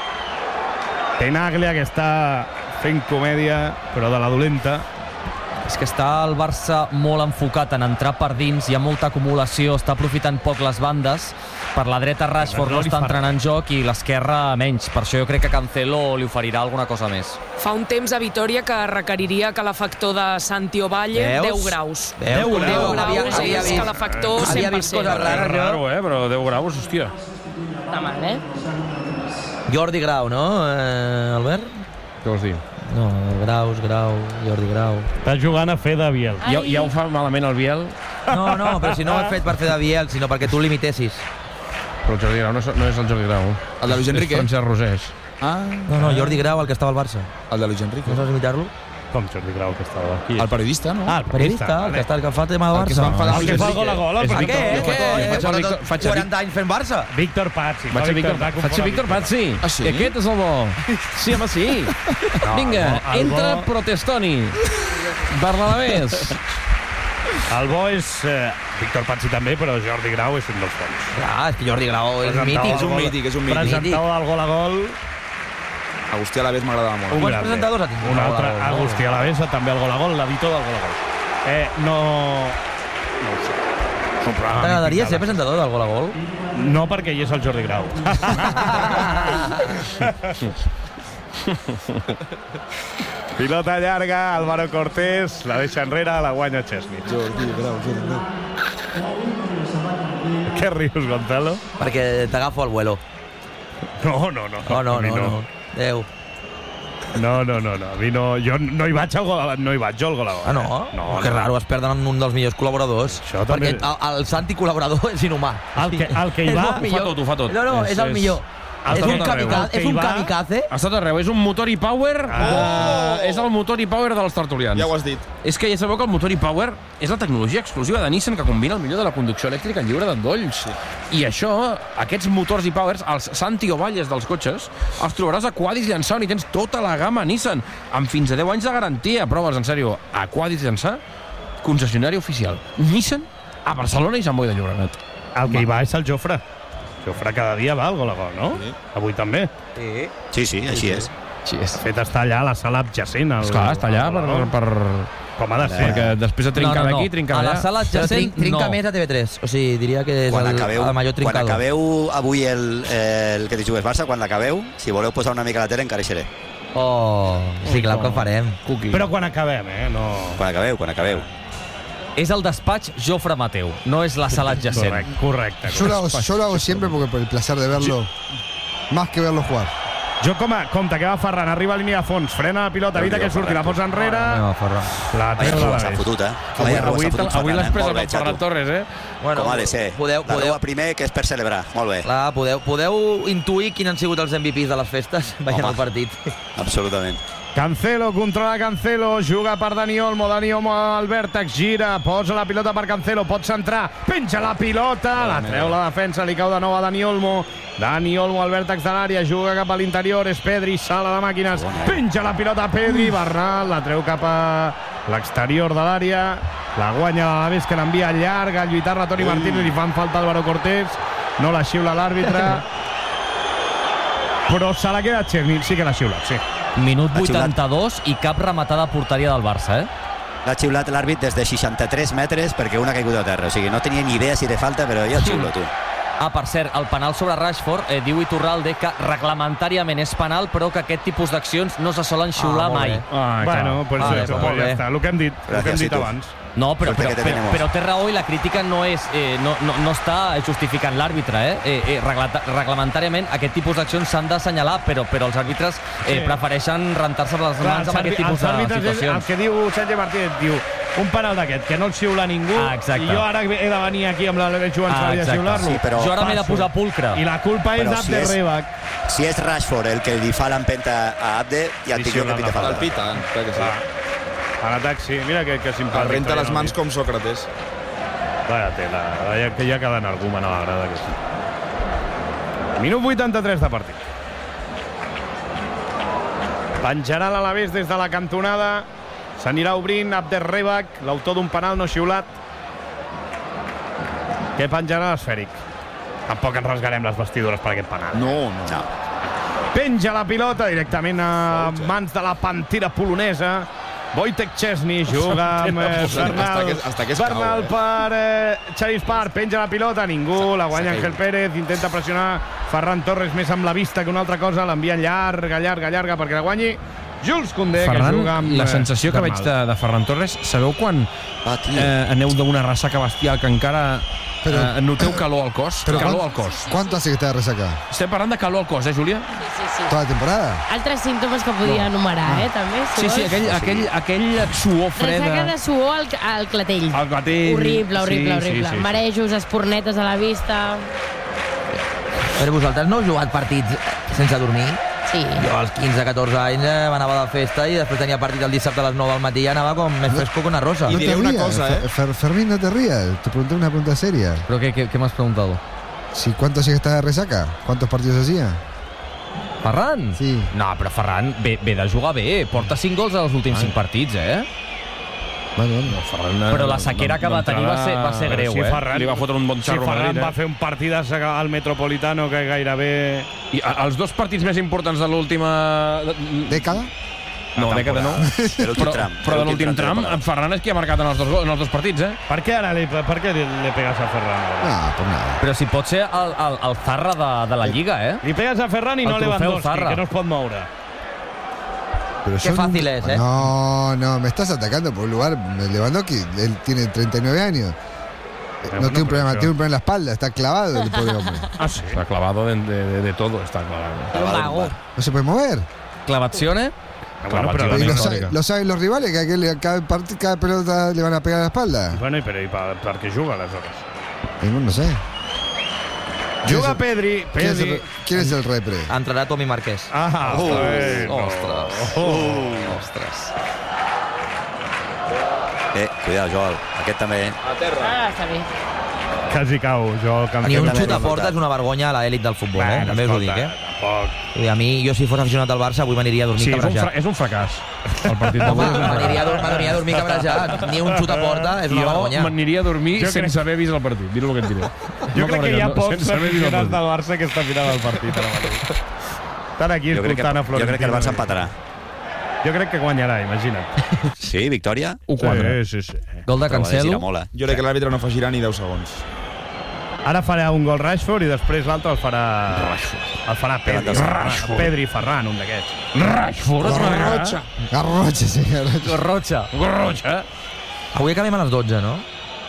Tenaglia, que està fent comèdia, però de la dolenta. És que està el Barça molt enfocat en entrar per dins, hi ha molta acumulació, està aprofitant poc les bandes. Per la dreta Rashford no està entrant en joc i l'esquerra menys. Per això jo crec que Cancelo li oferirà alguna cosa més. Fa un temps a Vitoria que requeriria calefactor de Santi Ovalle, Veus? deu graus. Veus? deu Havia- graus havia és vist- calefactor havia cent per vist cent. coses rares, És raro, eh? Però deu graus, hòstia. Està mal, eh? Jordi Grau, no, eh, Albert? Què vols dir? No, Graus, Grau, Jordi Grau. Està jugant a fer de Biel. Ja, ja ho fa malament el Biel, No, no, però si no ho he fet per fer de Biel, sinó perquè tu limitessis. però el Jordi Grau no és, no és el Jordi Grau. El de Luis Enrique? És Francesc Rosés. Ah, No, no, Jordi Grau, el que estava al Barça. el de Luis Enrique. No saps imitar-lo? Com Jordi Grau, que estava aquí. El periodista, no? Ah, el Periodista, el que, està, el que fa el tema del El que se va Barça. enfadar El que fa el gol a gol, el És Per Víctor- què? Víctor- Què? jo faig el Porta Víctor- faig el quaranta anys fent Barça? Víctor Pazzi. Vaig a Víctor, faig a Víctor Pazzi. Ah, sí? I aquest és el bo. Sí, home, sí. Vinga, el bo- entra Protestoni. Bernabés. El bo és eh, Víctor Pazzi també, però Jordi Grau és un dels bons. Ah, és que Jordi Grau és mític. És un mític, és un mític. Presentador del gol a gol. Agustí a la vez m'agradava molt. Un Quants grande. presentadors ha tingut Un el gol altre, a gol? Agustí Alavesa, també el gol a gol, l'editor del gol a gol. Eh, no... No ho sé. És un programa T'agradaria mític, ser presentador del gol a gol? No, perquè hi és el Jordi Grau. Pilota llarga, Álvaro Cortés, la deixa enrere, la guanya Chesney. Jordi Grau, Jordi Grau. Què rius, Gonzalo? Perquè t'agafo al vuelo. No, no, no. No, no, a mi no, no. Adéu. No, no, no, no. A mi no, jo no hi vaig al gol, no hi vaig jo al goleador. Ah, no? Eh? No, que no. raro, es perden amb un dels millors col·laboradors. Això perquè també... el, el Santi col·laborador és inhumà. El que, el que hi va... Ho fa tot, ho fa tot. No, no, és, és el millor. És un, kamikaze, és un kamikaze. Ha estat arreu, és un motor i power Ah. de... és el motor i power dels tertulians. Ja ho has dit. És que ja sabeu que el motor i power és la tecnologia exclusiva de Nissan que combina el millor de la conducció elèctrica en lliure d'endolls. Sí. I això, aquests motors i powers, els Santi Ovalles dels cotxes, els trobaràs a Quadis Llançà, on hi tens tota la gamma Nissan, amb fins a deu anys de garantia. Proves, en sèrio, a Quadis Llançà, concessionari oficial. Nissan a Barcelona i Sant Boi de Llobregat. El que hi va és el Jofre. Jofre cada dia va al gol a gol, no? Sí. Avui també. Sí, sí, sí així és. Sí, és. De fet, està allà a la sala adjacent. El... Esclar, està allà per... per... Com ha de ser. Perquè després de trincar no, no, no. d'aquí, trincar allà. A la sala adjacent, Trinca no. més a T V tres. O sigui, diria que és Quan el, acabeu, el major quan trincador. acabeu avui el, el que t'hi jugues Barça, quan l'acabeu, si voleu posar una mica la tele, encareixeré. Oh, sí, clar que ho farem. Cookie. Però quan acabem, eh? No... Quan acabeu, quan acabeu. És el despatx Jofre Mateu, no és la sala adjacent. Correcte, correcte. Yo lo, hago, yo lo hago siempre porque por el placer de verlo, más que verlo jugar. Jo com a... Compte, que va Ferran, arriba a línia de fons, frena la pilota, evita que surti, la posa enrere... No, Ferran. La Vaya treu de rua la s'ha vez. fotut, eh? Avui, Vaya rua avui, s'ha fotut, avui Ferran, l'has eh? pres Molt bé, amb Ferran xato. Torres, eh? Bueno, Com ha de ser. Podeu, La podeu, rua primer, que és per celebrar. Molt bé. clar, podeu, podeu intuir quins han sigut els M V Ps de les festes veient Home. el partit. Absolutament. Cancelo, controla Cancelo, juga per Dani Olmo, Dani Olmo al vèrtex, gira, posa la pilota per Cancelo, pot centrar, penja la pilota, la treu la defensa, li cau de nou a Dani Olmo, Dani Olmo al vèrtex de l'àrea, juga cap a l'interior, és Pedri, sala de màquines, penja la pilota a Pedri, Bernal, la treu cap a l'exterior de l'àrea, la guanya l'Alaves, que l'envia llarg, a lluitar-la Toni Martínez, li fan falta Álvaro Cortés, no la xiula l'àrbitre, però se la queda Txerny, sí que l'ha xiulat, sí. Minut vuitanta-dos i cap rematada a porteria del Barça, eh? L'ha xiulat l'àrbit des de seixanta-tres metres perquè una ha caigut a terra. O sigui, no tenia ni idea si era falta, però ja el xiulo, tu. Ah, per cert, el penal sobre Rashford, eh, diu Iturralde que reglamentàriament és penal, però que aquest tipus d'accions no se solen xiular Ah, molt mai. bé. Ah, Bueno, pues Vale, eso, pues pues molt ja bé. està, el que hem dit, el que hem Gràcies, dit sí, tu. abans. No, però, Suerte però, que te però, tenemos. però té raó i la crítica no, és, eh, no, no, no està justificant l'àrbitre. Eh? Eh, eh, reglata- reglamentàriament aquest tipus d'accions s'han d'assenyalar, però, però els àrbitres eh, Sí. prefereixen rentar-se les Clar, mans amb aquest els tipus de àrbitres és el situacions. que diu Sánchez Martínez, diu un penal d'aquest, que no el xiula ningú, Ah, exacte. i jo ara he de venir aquí amb l'Alex Joan Ah, Sala i a exacte. xiular-lo. Sí, però- Jo ara m'he de Passo. posar pulcre. I la culpa és Però d'Abde si és- Rebac. Si és Rashford el que li fa l'empenta a Abde, ja et Li dic jo que xiulen pita la falta. El pita, clar que sí. A l'atac, sí, mira que, que simpàtic. El renta les Trajan mans el com Sòcrates. dit. Vaya tela, ja, que ja queda energumen a la grada. Que sí. Minut vuitanta-tres de partit. Penjarà l'Alavés des de la cantonada. S'anirà obrint Abde Rebac, l'autor d'un penal no xiulat. Què penjarà l'esfèric? Tampoc ens rasgarem les vestidures per aquest penal. No, no. No. Penja la pilota directament a mans de la pantera polonesa. Wojtek Szczesny juga amb eh, Bernal. Hasta que- hasta que es cau, Bernal eh? per eh, Xavi Espar, penja la pilota, ningú, la guanya Ángel Pérez, intenta pressionar Ferran Torres més amb la vista que una altra cosa, l'envia llarga, llarga, llarga perquè la guanyi Jules Koundé, que Ferran, juga amb la eh, sensació que Bernal. veig de, de Ferran Torres, sabeu quan Ah, tio. eh, aneu d'una ressaca bestial que encara Però- eh, noteu calor al cos? Pero calor ¿cuán- al cos. ¿Cuánto hace que está de resaca? Estem parlant de calor al cos, eh, Júlia? Sí, sí. ¿Toda la temporada? Altres símptomes que podia enumerar, eh, també. Si Sí, sí, vols. aquell, aquell, aquell suor Ressaca freda. de suor al, al clatell. Al clatell. Horrible, horrible, Sí, horrible. sí, sí, sí. Marejos, espornetes a la vista... Però vosaltres no heu jugat partits sense dormir? Sí. Jo als quinze catorze anys eh, anava de festa i després tenia partit el dissabte a les nou del matí i anava com més fresco que una rosa. Y No diré te una rías, cosa, Fer- ¿eh? Fer- Fermín, no te rías. Te pregunté una pregunta seria. Però què, què, què m'has preguntat? Si, ¿Cuánto hace que estás de resaca? ¿Cuántos partidos hacía? Ferran? Sí. No, però Ferran ve, ve de jugar bé. Porta cinc gols als últims cinc partits, eh? Bueno, bueno. Ferran, Però la sequera que va tenir va ser, va ser greu, si eh? Ferran, Li va fotre un bon si xarro a Ferran Madrid, va eh? fer un partidàs al Metropolitano que gairebé... I a, els dos partits més importants de l'última... ¿Década? No, dècada no. De l'últim Però, tram. però de De l'últim l'últim tram tram, de temporada. en Ferran és qui ha marcat en els dos, go- en els dos partits, eh? Per què ara li, per què li, li pegues a Ferran? Ara? No, por nada. Però si pot ser el, el, el Zarra de, de la Lliga, eh? Li pegues a Ferran i El no trofeu Lewandowski, Zarra. que no es pot moure. Pero Qué yo fácil nunca- es, ¿eh? No, no, me estás atacando por un lugar. Lewandowski, él tiene treinta y nueve años. Eh, bueno, no tiene un pero problema, yo- tiene un problema en la espalda, está clavado el pobre hombre. Ah, sí? Està clavado de, de, de, de todo, està clavado. Un vago. No se puede mover. Clavazione? Bueno, pero ¿Y lo, sabe, ¿Lo saben los rivales? Que a aquel, cada, part, cada pelota le van a pegar a la espalda. Bueno, i per, i per, per què juga, aleshores? Eh, no sé. Juga Pedri. ¿Quién es, Pedri. el, ¿Quién es el repre? Entrarà Tomi Marquès. Ah, Oh, bueno. ostres. Oh. Ostres. Eh, cuidado, Joel. Aquest també. A terra. Ah, està bé. Quasi cau, jo. Ni un xut a porta és una vergonya a l'elit del futbol, eh? També us ho dic, eh? I a mi, jo si fos aficionat al Barça, avui m'aniria a dormir sí, cabrejat. Sí, és un fracàs. El partit d'avui és un fracàs. M'aniria a dormir cabrejat. Ni un xut a porta és una vergonya. Jo m'aniria a dormir jo sense crec... haver vist el partit. Mira el que et diré. Jo no crec que hi ha pocs aficionats del Barça que estan mirant el partit ara mateix. Estan aquí escoltant a Florentino. Jo crec que el Barça empatarà. Jo crec que guanyarà, imagina't. Sí, victòria? u quatre. Sí, sí, sí. Gol de Cancelo. Jo crec que l'àrbitre no afegirà ni deu segons. Ara farà un gol Rashford i després l'altre el farà... Rashford. El farà Pedri. Rashford. Pedri Ferran, un d'aquests. Rashford. Garrotxa. Garrotxa, sí, Garrotxa. Garrotxa. Garrotxa. Avui acabem a les dotze, no?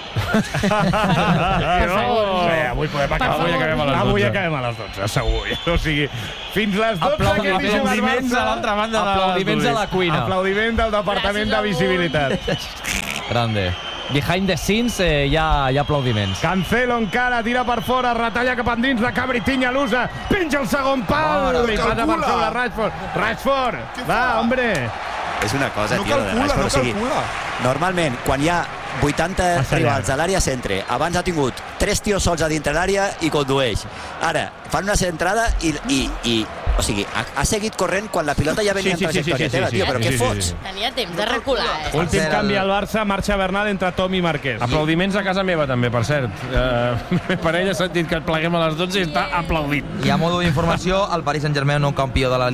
Avui podem acabar. Avui acabem a les dotze. Avui acabem a les dotze, segur. O sigui, fins les dotze que hi juga el Barça. a l'altra banda de Aplaudiments a la cuina. Aplaudiment del Departament de Visibilitat. Grande. Behind the scenes eh, hi, ha, hi ha aplaudiments. Cancelo encara, tira per fora, retalla cap endins, la Cabritinya l'usa, penja el segon pal, i passa per sobre Rashford. Rashford, va, hombre. És una cosa, no tio, calcula, de Rashford. no O sigui, calcula. normalment, quan hi ha vuitanta rivals a l'àrea centre, abans ha tingut tres tios sols a dintre l'àrea i condueix. Ara, fan una centrada i... i, i o sigui, ha, ha seguit corrent quan la pilota ja venia sí, sí, en trajectòria sí, sí, sí, teva, sí, tio, sí, però sí, què sí, fots? sí. Tenia temps de recular, eh? Últim canvi al Barça, marxa Bernal entre Tom i Marquès. Aplaudiments a casa meva, també, per cert. Uh, per ell ha sentit que pleguem a les dotze i està aplaudint. I a modo d'informació, el Paris Saint-Germain, nou campió de la